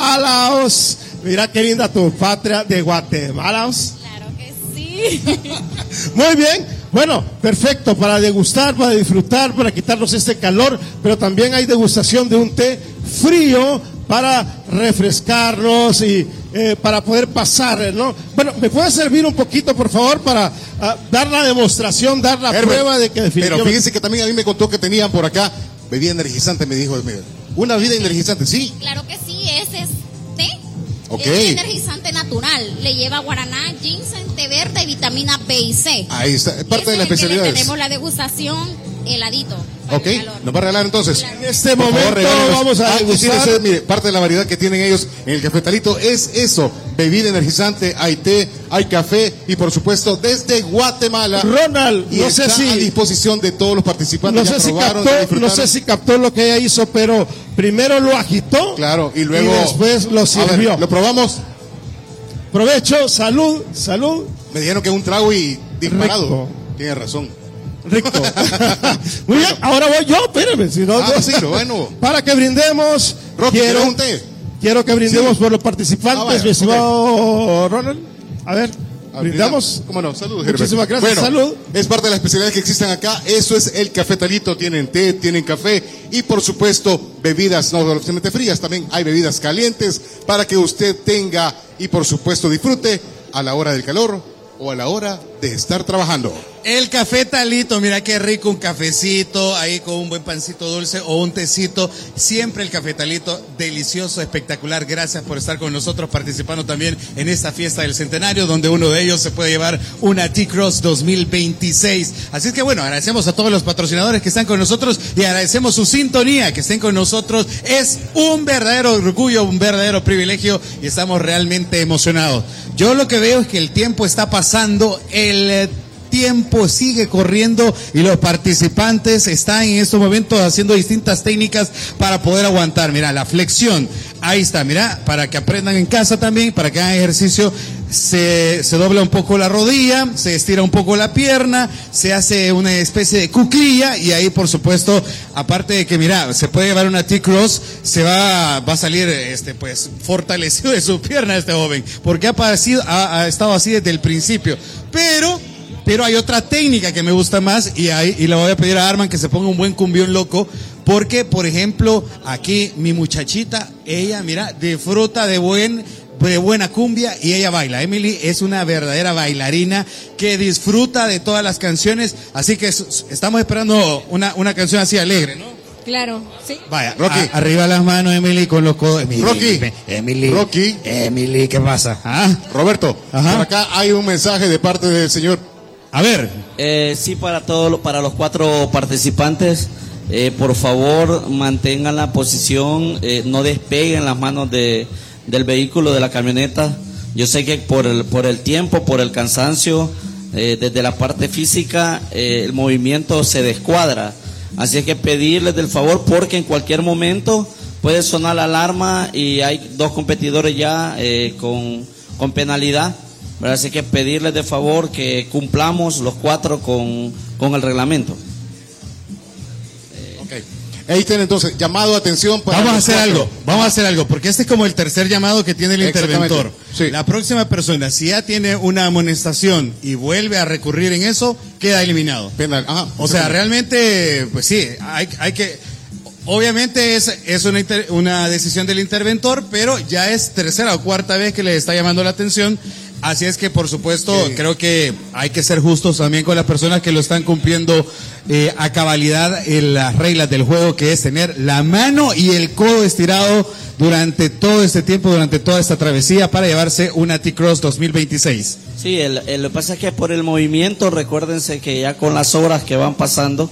Mira qué linda tu patria de Guatemala. Claro que sí. Muy bien. Bueno, perfecto. Para degustar, para disfrutar, para quitarnos este calor. Pero también hay degustación de un té frío para refrescarnos y para poder pasar, ¿no? Bueno, ¿me puede servir un poquito, por favor, para dar la demostración, dar la prueba de que definitivamente... Pero fíjense que también a mí me contó que tenían por acá bebida energizante, me dijo, una bebida energizante, sí. Claro que sí, ese es té. Okay. Es energizante natural. Le lleva guaraná, ginseng, té verde y vitamina B y C. Ahí está, parte de la especialidad. Tenemos la degustación heladito. Ok, nos va a regalar entonces. En este momento vamos a degustar. Mire, parte de la variedad que tienen ellos en el cafetalito es eso, bebida energizante, hay té, hay café y por supuesto desde Guatemala. Ronald, y no sé si a disposición de todos los participantes. No sé si captó lo que ella hizo, pero primero lo agitó. Claro, y luego después lo sirvió. Ver, lo probamos. Provecho, salud. Me dijeron que es un trago y disparado. Rico. Tiene razón. Rico. Muy bien, ahora voy yo, espérame. Si no, sí, bueno. Para que brindemos, Rocky, quiero que brindemos por los participantes, mi estimado Ronald. A ver. Brindamos. ¿Cómo no? Salud, Muchísimas Herbert. gracias. Bueno, Salud. es parte de las especialidades que existen acá. Eso es el Café Talito. Tienen té, tienen café y por supuesto bebidas no solamente frías, también hay bebidas calientes para que usted tenga y por supuesto disfrute a la hora del calor o a la hora de estar trabajando. El Café Talito, mira qué rico, un cafecito ahí con un buen pancito dulce o un tecito. Siempre el Café Talito, delicioso, espectacular. Gracias por estar con nosotros participando también en esta fiesta del centenario, donde uno de ellos se puede llevar una T-Cross 2026. Así es que bueno, agradecemos a todos los patrocinadores que están con nosotros y agradecemos su sintonía, que estén con nosotros. Es un verdadero orgullo, un verdadero privilegio y estamos realmente emocionados. Yo lo que veo es que el tiempo está pasando, el tiempo sigue corriendo y los participantes están en estos momentos haciendo distintas técnicas para poder aguantar. Mira, la flexión, ahí está, mira, para que aprendan en casa también, para que hagan ejercicio, se dobla un poco la rodilla, se estira un poco la pierna, se hace una especie de cuclilla y ahí por supuesto, aparte de que mira, se puede llevar una T-Cross, se va a salir pues fortalecido de su pierna este joven, porque ha estado así desde el principio, pero hay otra técnica que me gusta más y le voy a pedir a Arman que se ponga un buen cumbión loco, porque por ejemplo aquí mi muchachita, ella mira, disfruta de buena cumbia y ella baila. Emily es una verdadera bailarina que disfruta de todas las canciones, así que estamos esperando una canción así alegre, ¿no? Claro, sí. Vaya, Rocky. Arriba las manos, Emily, con los codos. Rocky. Emily, ¿qué pasa? Roberto, Ajá. por acá hay un mensaje de parte del señor. A ver. Sí, para los 4 participantes, por favor mantengan la posición, no despeguen las manos del vehículo, de la camioneta. Yo sé que por el tiempo, por el cansancio, desde la parte física, el movimiento se descuadra. Así es que pedirles del favor, porque en cualquier momento puede sonar la alarma y hay 2 competidores ya con penalidad. Así que pedirles de favor que cumplamos los 4 con el reglamento. Okay. Ahí tienen entonces, llamado a atención para Vamos a hacer algo, porque este es como el tercer llamado que tiene el interventor. Sí. La próxima persona, si ya tiene una amonestación y vuelve a recurrir en eso, queda eliminado. Penal. Ajá. O sea, realmente, pues sí, hay que... Obviamente es una decisión del interventor, pero ya es tercera o cuarta vez que le está llamando la atención. Así es que, por supuesto, creo que hay que ser justos también con las personas que lo están cumpliendo a cabalidad en las reglas del juego, que es tener la mano y el codo estirado durante todo este tiempo, durante toda esta travesía, para llevarse una T-Cross 2026. Sí, lo que pasa es que por el movimiento, recuérdense que ya con las horas que van pasando,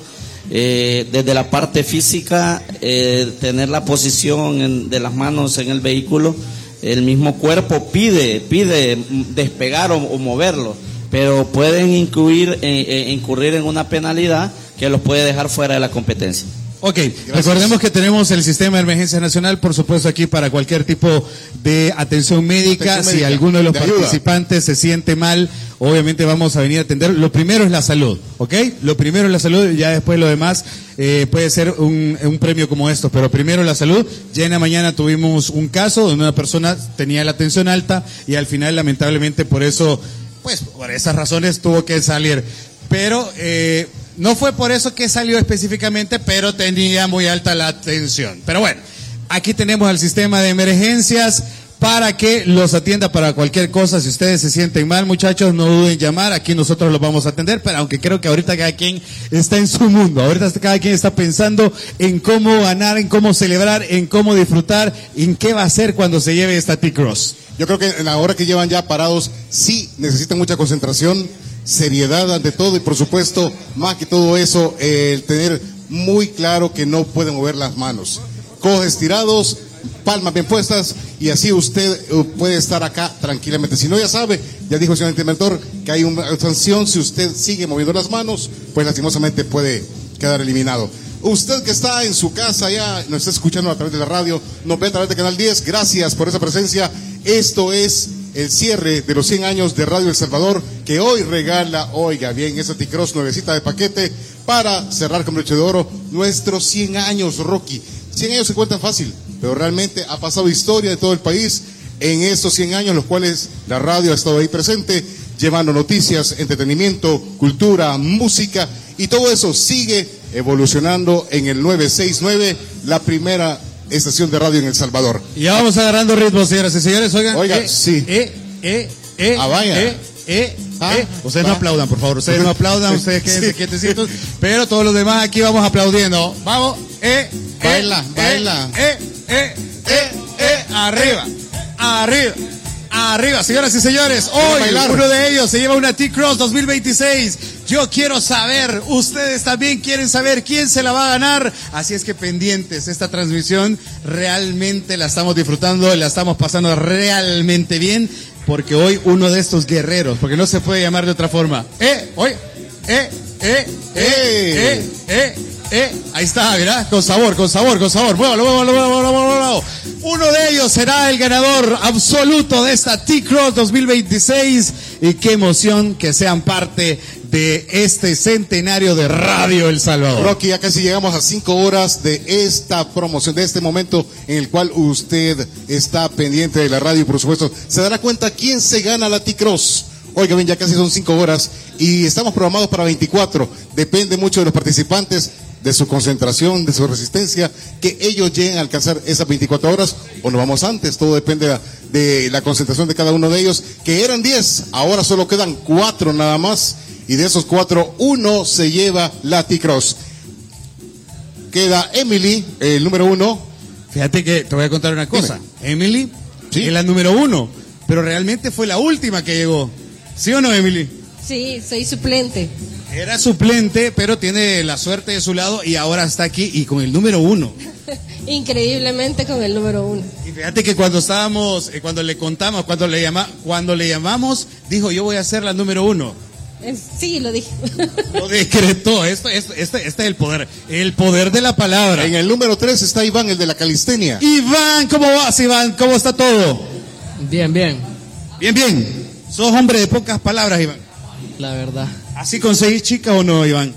desde la parte física, tener la posición de las manos en el vehículo, el mismo cuerpo pide despegar o moverlo, pero pueden incurrir en una penalidad que los puede dejar fuera de la competencia. Ok, recordemos que tenemos el sistema de emergencia nacional, por supuesto, aquí para cualquier tipo de atención médica. Si alguno de los participantes se siente mal, obviamente vamos a venir a atender. Lo primero es la salud, ¿ok? Lo primero es la salud, y ya después lo demás puede ser un premio como esto, pero primero la salud. Ya en la mañana tuvimos un caso donde una persona tenía la tensión alta y al final, lamentablemente, por eso, pues por esas razones tuvo que salir. Pero no fue por eso que salió específicamente, pero tenía muy alta la tensión. Pero bueno, aquí tenemos el sistema de emergencias para que los atienda para cualquier cosa. Si ustedes se sienten mal, muchachos, no duden en llamar. Aquí nosotros los vamos a atender, pero aunque creo que ahorita cada quien está en su mundo. Ahorita cada quien está pensando en cómo ganar, en cómo celebrar, en cómo disfrutar, en qué va a hacer cuando se lleve esta T-Cross. Yo creo que en la hora que llevan ya parados, sí necesitan mucha concentración, seriedad ante todo, y por supuesto, más que todo eso, el tener muy claro que no pueden mover las manos. Codos estirados, palmas bien puestas, y así usted puede estar acá tranquilamente. Si no, ya sabe, ya dijo el señor interventor, que hay una sanción. Si usted sigue moviendo las manos, pues lastimosamente puede quedar eliminado. Usted que está en su casa ya, nos está escuchando a través de la radio, nos ve a través de Canal 10, gracias por esa presencia. Esto es el cierre de los 100 años de Radio El Salvador, que hoy regala, oiga bien, esa T-Cross nuevecita de paquete, para cerrar con broche de oro nuestros 100 años, Rocky. 100 años se cuentan fácil, pero realmente ha pasado historia de todo el país en estos 100 años, los cuales la radio ha estado ahí presente. llevando noticias, entretenimiento, cultura, música, y todo eso sigue evolucionando en el 969, la primera estación de radio en El Salvador. Y ya vamos agarrando ritmo, señoras y señores. Oigan, sí. Vaya. Ustedes no aplaudan, por favor. Ustedes no aplaudan, ustedes quédense quietecitos. Pero todos los demás aquí vamos aplaudiendo. Vamos, baila. Arriba, arriba. Arriba, señoras y señores, hoy uno de ellos se lleva una T-Cross 2026. Yo quiero saber, ustedes también quieren saber quién se la va a ganar. Así es que pendientes, esta transmisión realmente la estamos disfrutando, la estamos pasando realmente bien, porque hoy uno de estos guerreros, porque no se puede llamar de otra forma. Ahí está, mirá, con sabor. Muévalo. Uno de ellos será el ganador absoluto de esta T-Cross 2026. Y qué emoción que sean parte de este centenario de Radio El Salvador. Rocky, ya casi llegamos a 5 horas de esta promoción, de este momento en el cual usted está pendiente de la radio y por supuesto se dará cuenta quién se gana la T-Cross. Oiga bien, ya casi son 5 horas y estamos programados para 24. Depende mucho de los participantes, de su concentración, de su resistencia, que ellos lleguen a alcanzar esas 24 horas o nos vamos antes. Todo depende de la concentración de cada uno de ellos, que eran 10, ahora solo quedan 4 nada más. Y de esos 4, 1 se lleva la T-Cross. Queda Emily, el número 1. Fíjate que te voy a contar una cosa. Dime. Emily es la número 1, pero realmente fue la última que llegó. ¿Sí o no, Emily? Sí, soy suplente. Era suplente, pero tiene la suerte de su lado y ahora está aquí y con el número 1. Increíblemente con el número 1. Y fíjate que cuando estábamos, cuando le contamos, cuando le llamamos, dijo, yo voy a ser la número 1. Sí, lo dije. Lo decretó. Este es el poder de la palabra. En el número 3 está Iván, el de la calistenia. Iván, ¿cómo vas, Iván? ¿Cómo está todo? Bien. Bien. Sos hombre de pocas palabras, Iván. La verdad. ¿Así conseguís chicas o no, Iván?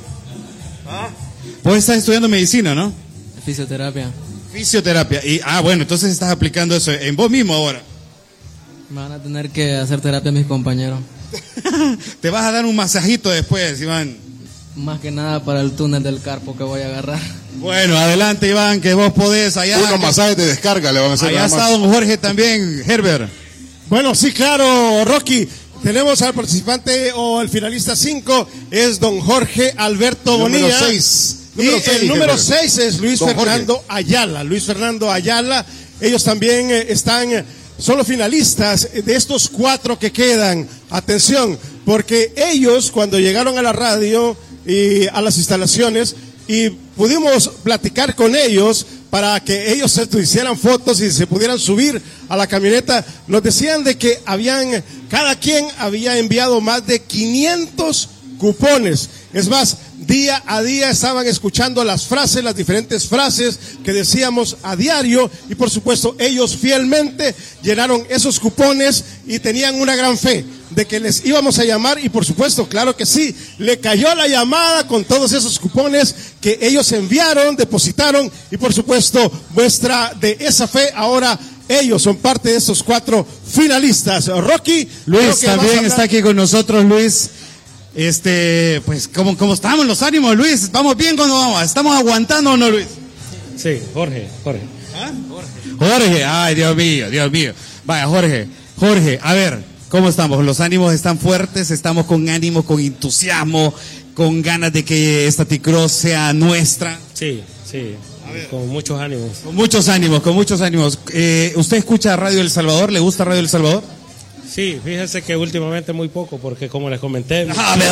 Vos estás estudiando medicina, ¿no? Fisioterapia. Y, bueno, entonces estás aplicando eso en vos mismo ahora. Me van a tener que hacer terapia a mis compañeros. Te vas a dar un masajito después, Iván. Más que nada para el túnel del carpo que voy a agarrar. Bueno, adelante, Iván, que vos podés allá. Unos masajes de descarga le van a hacer. Allá está don Jorge también, Herbert. Bueno, sí, claro, Rocky. Tenemos al participante o el finalista 5, es don Jorge Alberto Bonilla. Número 6. Y el número 6 es Luis Fernando Ayala. Luis Fernando Ayala. Ellos también son los finalistas de estos 4 que quedan. Atención, porque ellos cuando llegaron a la radio y a las instalaciones y pudimos platicar con ellos para que ellos se hicieran fotos y se pudieran subir a la camioneta, nos decían de que cada quien había enviado más de 500 cupones. Es más, día a día estaban escuchando las diferentes frases que decíamos a diario y por supuesto ellos fielmente llenaron esos cupones y tenían una gran fe de que les íbamos a llamar y por supuesto, claro que sí, le cayó la llamada con todos esos cupones que ellos enviaron, depositaron y por supuesto muestra de esa fe ahora ellos son parte de estos 4 finalistas. Rocky. Luis también está aquí con nosotros, Luis. Pues, ¿cómo estamos los ánimos, Luis? ¿Vamos bien cuando vamos? ¿Estamos aguantando o no, Luis? Sí, Jorge. ¿Ah? Jorge, ay, Dios mío. Vaya, Jorge, a ver, ¿cómo estamos? Los ánimos están fuertes, estamos con ánimo, con entusiasmo, con ganas de que esta T-Cross sea nuestra. Sí, con muchos ánimos. Con muchos ánimos. ¿Usted escucha Radio El Salvador? ¿Le gusta Radio El Salvador? Sí, fíjense que últimamente muy poco, porque como les comenté...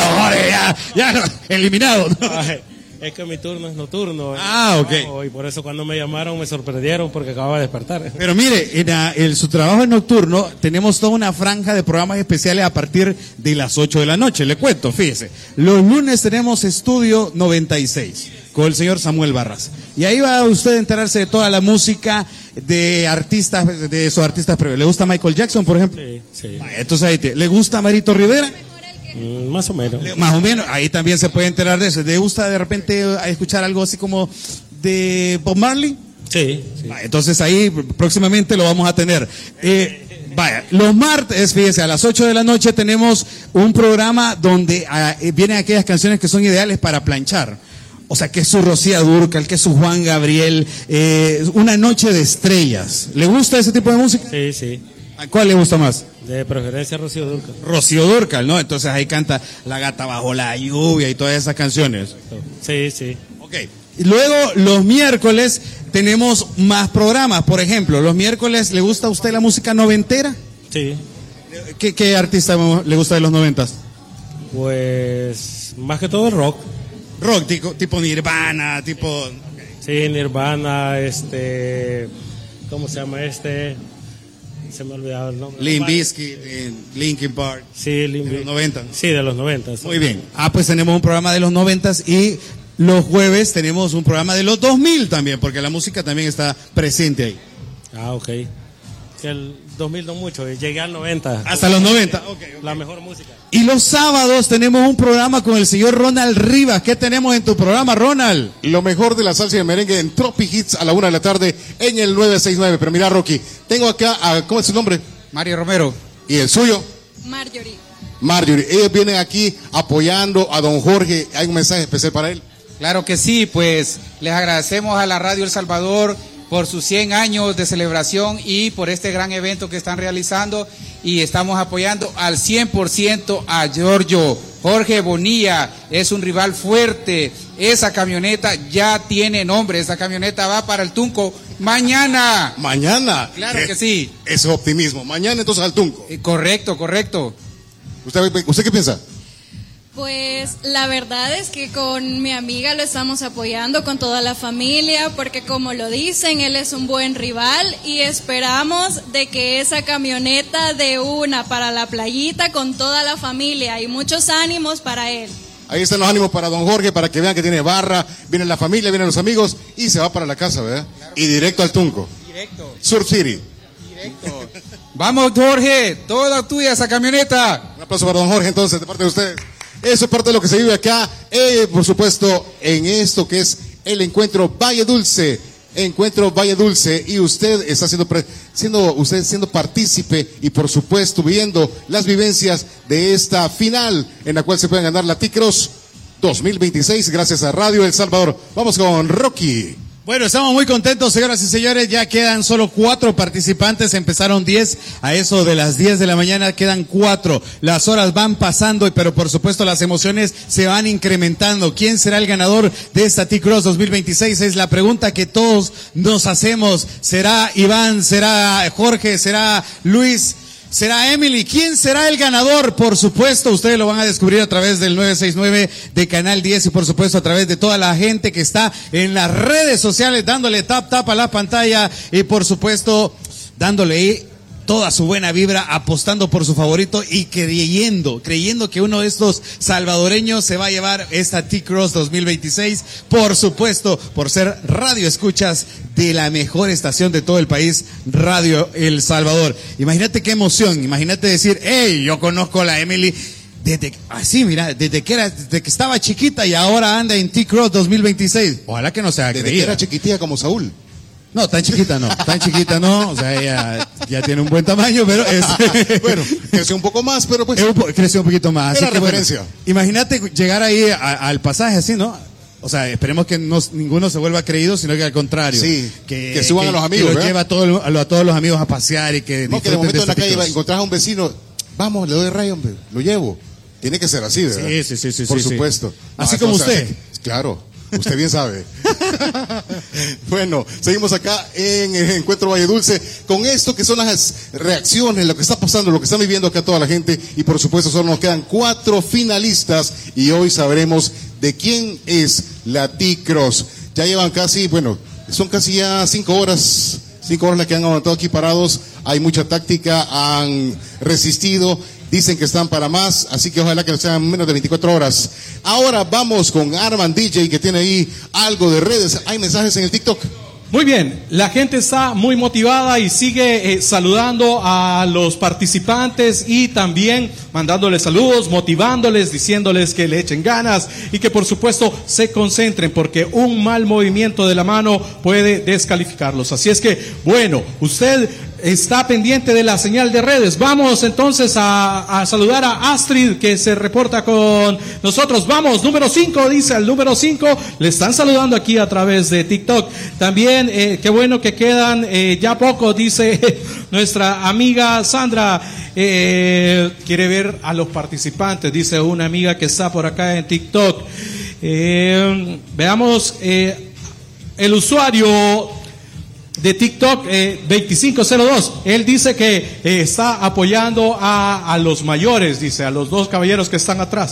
ya no, eliminado. Es que mi turno es nocturno. Ok. Y por eso cuando me llamaron me sorprendieron porque acababa de despertar. Pero mire, en su trabajo es nocturno, tenemos toda una franja de programas especiales a partir de las 8 de la noche. Le cuento, fíjese. Los lunes tenemos Estudio 96 con el señor Samuel Barras. Y ahí va usted a enterarse de toda la música de artistas, de esos artistas previos. ¿Le gusta Michael Jackson, por ejemplo? Sí. Entonces ahí ¿le gusta Marito Rivera? Más o menos. Ahí también se puede enterar de eso. ¿Le gusta de repente escuchar algo así como de Bob Marley? Sí. Entonces ahí próximamente lo vamos a tener. Vaya, los martes, fíjese, a las 8 de la noche tenemos un programa donde vienen aquellas canciones que son ideales para planchar. O sea, que es su Rocío Dúrcal, que es su Juan Gabriel, una noche de estrellas. ¿Le gusta ese tipo de música? Sí, sí. ¿A cuál le gusta más? De preferencia Rocío Dúrcal. Rocío Dúrcal, ¿no? Entonces ahí canta La gata bajo la lluvia y todas esas canciones. Sí, sí. Ok. Y luego los miércoles tenemos más programas. Por ejemplo, los miércoles, ¿le gusta a usted la música noventera? Sí. ¿Qué artista le gusta de los 90s? Pues más que todo el rock. Rock, tipo Nirvana, tipo... Sí, Nirvana, ¿cómo se llama Se me ha olvidado el nombre. Limp Bizkit, Linkin Park. Sí, Limp Bizkit. De los 90. Sí, de los 90. Muy bien. Pues tenemos un programa de los 90s y los jueves tenemos un programa de los 2000 también, porque la música también está presente ahí. Ok. El 2000 no mucho, llegué al 90. Hasta los 90, ok. La mejor música. Y los sábados tenemos un programa con el señor Ronald Rivas. ¿Qué tenemos en tu programa, Ronald? Lo mejor de la salsa y el merengue en Tropic Hits a la 1 de la tarde en el 969. Pero mira, Rocky, tengo acá, ¿cómo es su nombre? Mario Romero. ¿Y el suyo? Marjorie. Ellos vienen aquí apoyando a don Jorge. ¿Hay un mensaje especial para él? Claro que sí, pues les agradecemos a la Radio El Salvador por sus 100 años de celebración y por este gran evento que están realizando, y estamos apoyando al 100% a Giorgio. Jorge Bonilla es un rival fuerte. Esa camioneta ya tiene nombre. Esa camioneta va para el Tunco mañana. ¿Mañana? Claro que sí. Es optimismo. Mañana entonces al Tunco. Correcto. ¿Usted qué piensa? Pues la verdad es que con mi amiga lo estamos apoyando con toda la familia, porque como lo dicen, él es un buen rival y esperamos de que esa camioneta dé una para la playita con toda la familia, y muchos ánimos para él. Ahí están los ánimos para don Jorge, para que vean que tiene barra, viene la familia, vienen los amigos y se va para la casa, ¿verdad? Claro. Y directo al Tunco. Directo. Surf City. Directo. Vamos, Jorge, toda tuya esa camioneta. Un aplauso para don Jorge entonces, de parte de ustedes. Eso es parte de lo que se vive acá, por supuesto, en esto que es el Encuentro Valle Dulce. Encuentro Valle Dulce, y usted está siendo partícipe y por supuesto viendo las vivencias de esta final en la cual se pueden ganar la T-Cross 2026 gracias a Radio El Salvador. Vamos con Rocky. Bueno, estamos muy contentos, señoras y señores. Ya quedan solo 4 participantes. Empezaron 10. A eso de las 10 de la mañana quedan 4. Las horas van pasando, pero por supuesto las emociones se van incrementando. ¿Quién será el ganador de esta T-Cross 2026? Es la pregunta que todos nos hacemos. ¿Será Iván? ¿Será Jorge? ¿Será Luis? ¿Será Emily? ¿Quién será el ganador? Por supuesto, ustedes lo van a descubrir a través del 969 de Canal 10 y por supuesto a través de toda la gente que está en las redes sociales dándole tap a la pantalla y por supuesto dándole toda su buena vibra, apostando por su favorito y creyendo que uno de estos salvadoreños se va a llevar esta T-Cross 2026, por supuesto, por ser radio escuchas de la mejor estación de todo el país, Radio El Salvador. Imagínate qué emoción, imagínate decir, hey, yo conozco a la Emily desde que estaba chiquita y ahora anda en T-Cross 2026. Ojalá que no sea creída. Desde que era chiquitilla como Saúl. No, tan chiquita no, o sea, ella ya tiene un buen tamaño, pero bueno, creció un poco más, pero pues creció un poquito más. Era referencia. Bueno, imagínate llegar ahí al pasaje así, ¿no? O sea, esperemos que ninguno se vuelva creído, sino que al contrario. Sí, que suban a los amigos, que lo lleva a todos los amigos a pasear y que no, que de momento en la calle encontrás a un vecino, vamos, le doy rayo, hombre, lo llevo. Tiene que ser así, ¿verdad? Sí. Por supuesto. Así como usted. Claro. Usted bien sabe. Bueno, seguimos acá en el Encuentro Valle Dulce con esto que son las reacciones, lo que está pasando, lo que está viviendo acá toda la gente, y por supuesto solo nos quedan 4 finalistas y hoy sabremos de quién es la T-Cross. Ya llevan son casi ya 5 horas las que han aguantado aquí parados. Hay mucha táctica, han resistido. Dicen que están para más, así que ojalá que sean menos de 24 horas. Ahora vamos con Arman DJ, que tiene ahí algo de redes. ¿Hay mensajes en el TikTok? Muy bien, la gente está muy motivada y sigue saludando a los participantes y también mandándoles saludos, motivándoles, diciéndoles que le echen ganas y que por supuesto se concentren, porque un mal movimiento de la mano puede descalificarlos. Así es que, bueno, usted está pendiente de la señal de redes. Vamos entonces a saludar a Astrid, que se reporta con nosotros. Vamos, número 5, dice el número 5. Le están saludando aquí a través de TikTok. También, qué bueno que quedan ya poco, dice nuestra amiga Sandra. Quiere ver a los participantes, dice una amiga que está por acá en TikTok. Veamos el usuario de TikTok 2502, él dice que está apoyando a los mayores, dice, a los dos caballeros que están atrás.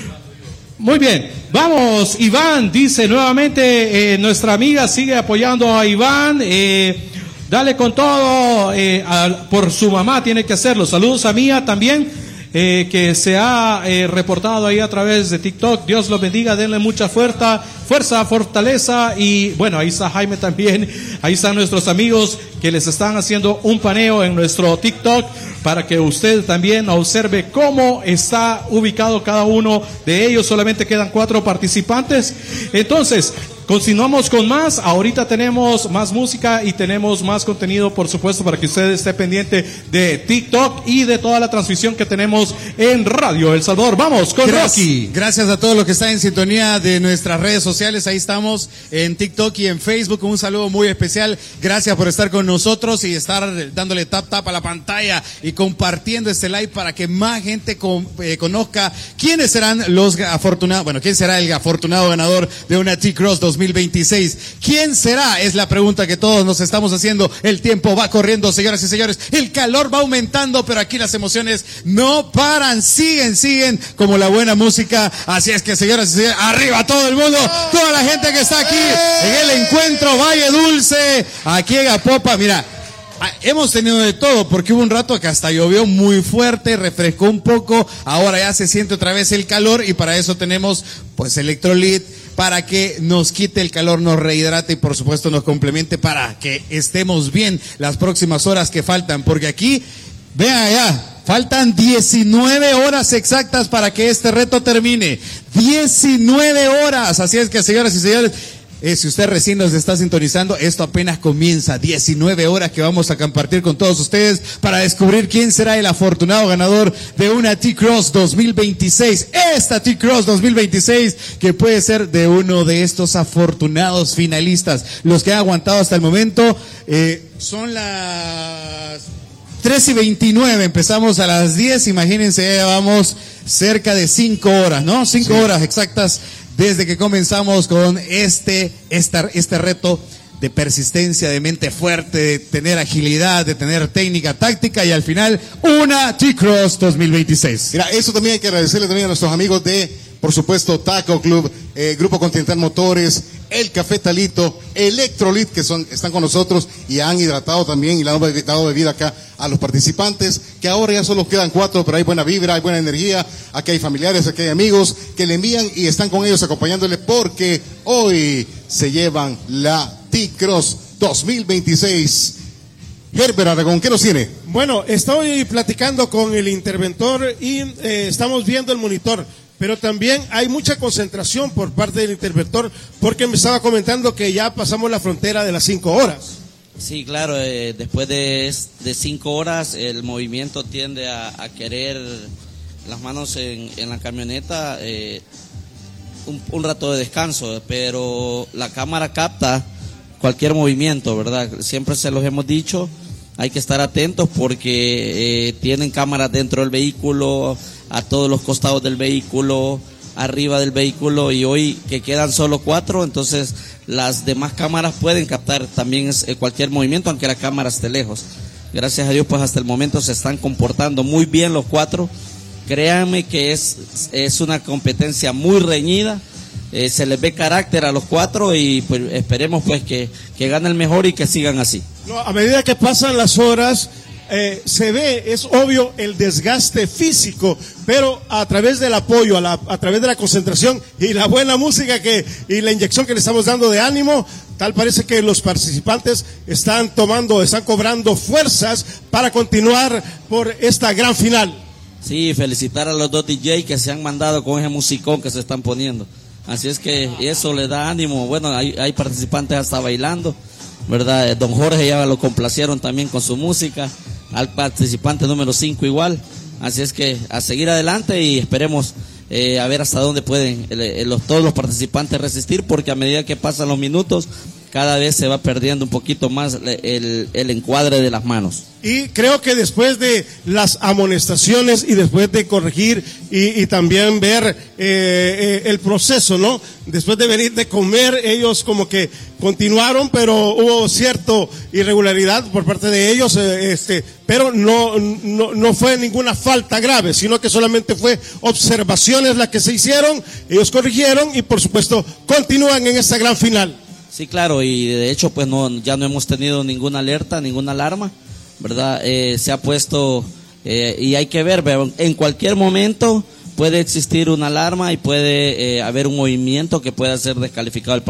Muy bien, vamos, Iván, dice nuevamente, nuestra amiga sigue apoyando a Iván, dale con todo, por su mamá tiene que hacerlo. Saludos a Mía también, que se ha reportado ahí a través de TikTok. Dios los bendiga, denle mucha fuerza, fortaleza. Y bueno, ahí está Jaime también, ahí están nuestros amigos que les están haciendo un paneo en nuestro TikTok para que usted también observe cómo está ubicado cada uno de ellos. Solamente quedan 4 participantes. Entonces, continuamos con más. Ahorita tenemos más música y tenemos más contenido, por supuesto, para que usted esté pendiente de TikTok y de toda la transmisión que tenemos en Radio El Salvador. Vamos con Rocky. Gracias a todos los que están en sintonía de nuestras redes sociales. Ahí estamos en TikTok y en Facebook. Un saludo muy especial. Gracias por estar con nosotros y estar dándole tap a la pantalla y compartiendo este live para que más gente conozca quiénes serán los afortunados. Bueno, quién será el afortunado ganador de una T-Cross 2026. ¿Quién será? Es la pregunta que todos nos estamos haciendo. El tiempo va corriendo, señoras y señores. El calor va aumentando, pero aquí las emociones no paran. Siguen como la buena música. Así es que, señoras y señores, arriba todo el mundo, toda la gente que está aquí en el encuentro Valle Dulce, aquí en Apopa. Mira, hemos tenido de todo, porque hubo un rato que hasta llovió muy fuerte, refrescó un poco, ahora ya se siente otra vez el calor y para eso tenemos pues Electrolit, para que nos quite el calor, nos rehidrate y por supuesto nos complemente para que estemos bien las próximas horas que faltan, porque aquí, vean allá, faltan 19 horas exactas para que este reto termine. 19 horas, así es que, señoras y señores, si usted recién nos está sintonizando, esto apenas comienza. 19 horas que vamos a compartir con todos ustedes para descubrir quién será el afortunado ganador de una T-Cross 2026. Esta T-Cross 2026 que puede ser de uno de estos afortunados finalistas. Los que han aguantado hasta el momento son las 3:29, empezamos a las 10, imagínense, ya llevamos cerca de 5 horas, ¿no? 5 horas exactas desde que comenzamos con este reto de persistencia, de mente fuerte, de tener agilidad, de tener técnica, táctica y al final una T-Cross 2026. Mira, eso también hay que agradecerle también a nuestros amigos de, por supuesto, Taco Club, Grupo Continental Motores, el Café Talito, Electrolit, que están con nosotros y han hidratado también y le han dado bebida acá a los participantes, que ahora ya solo quedan 4, pero hay buena vibra, hay buena energía, aquí hay familiares, aquí hay amigos que le envían y están con ellos acompañándole porque hoy se llevan la T-Cross 2026. Herbert Aragón, ¿qué nos tiene? Bueno, estoy platicando con el interventor y estamos viendo el monitor. Pero también hay mucha concentración por parte del interventor, porque me estaba comentando que ya pasamos la frontera de las 5 horas. Sí, claro, después de 5 horas el movimiento tiende a querer las manos en la camioneta, un rato de descanso, pero la cámara capta cualquier movimiento, ¿verdad? Siempre se los hemos dicho, hay que estar atentos porque tienen cámaras dentro del vehículo, a todos los costados del vehículo, arriba del vehículo, y hoy que quedan solo 4, entonces las demás cámaras pueden captar también cualquier movimiento, aunque la cámara esté lejos. Gracias a Dios, pues hasta el momento se están comportando muy bien los 4. Créanme que es una competencia muy reñida, se les ve carácter a los 4 y pues esperemos pues que gane el mejor y que sigan así. No, a medida que pasan las horas, se ve, es obvio el desgaste físico, pero a través del apoyo, a través de la concentración y la buena música y la inyección que le estamos dando de ánimo, tal parece que los participantes están cobrando fuerzas para continuar por esta gran final. Sí, felicitar a los 2 DJ que se han mandado con ese musicón que se están poniendo. Así es que eso le da ánimo. Bueno, hay participantes hasta bailando. ¿verdad? Don Jorge ya lo complacieron también con su música, al participante número 5 igual, así es que a seguir adelante y esperemos a ver hasta dónde pueden todos los participantes resistir, porque a medida que pasan los minutos cada vez se va perdiendo un poquito más el encuadre de las manos. Y creo que después de las amonestaciones y después de corregir y también ver el proceso, ¿no? Después de venir de comer, ellos como que continuaron, pero hubo cierta irregularidad por parte de ellos, pero no fue ninguna falta grave, sino que solamente fue observaciones las que se hicieron, ellos corrigieron y por supuesto continúan en esta gran final. Sí, claro, y de hecho pues ya no hemos tenido ninguna alerta, ninguna alarma, ¿verdad? Se ha puesto, y hay que ver, en cualquier momento puede existir una alarma y puede haber un movimiento que pueda ser descalificado el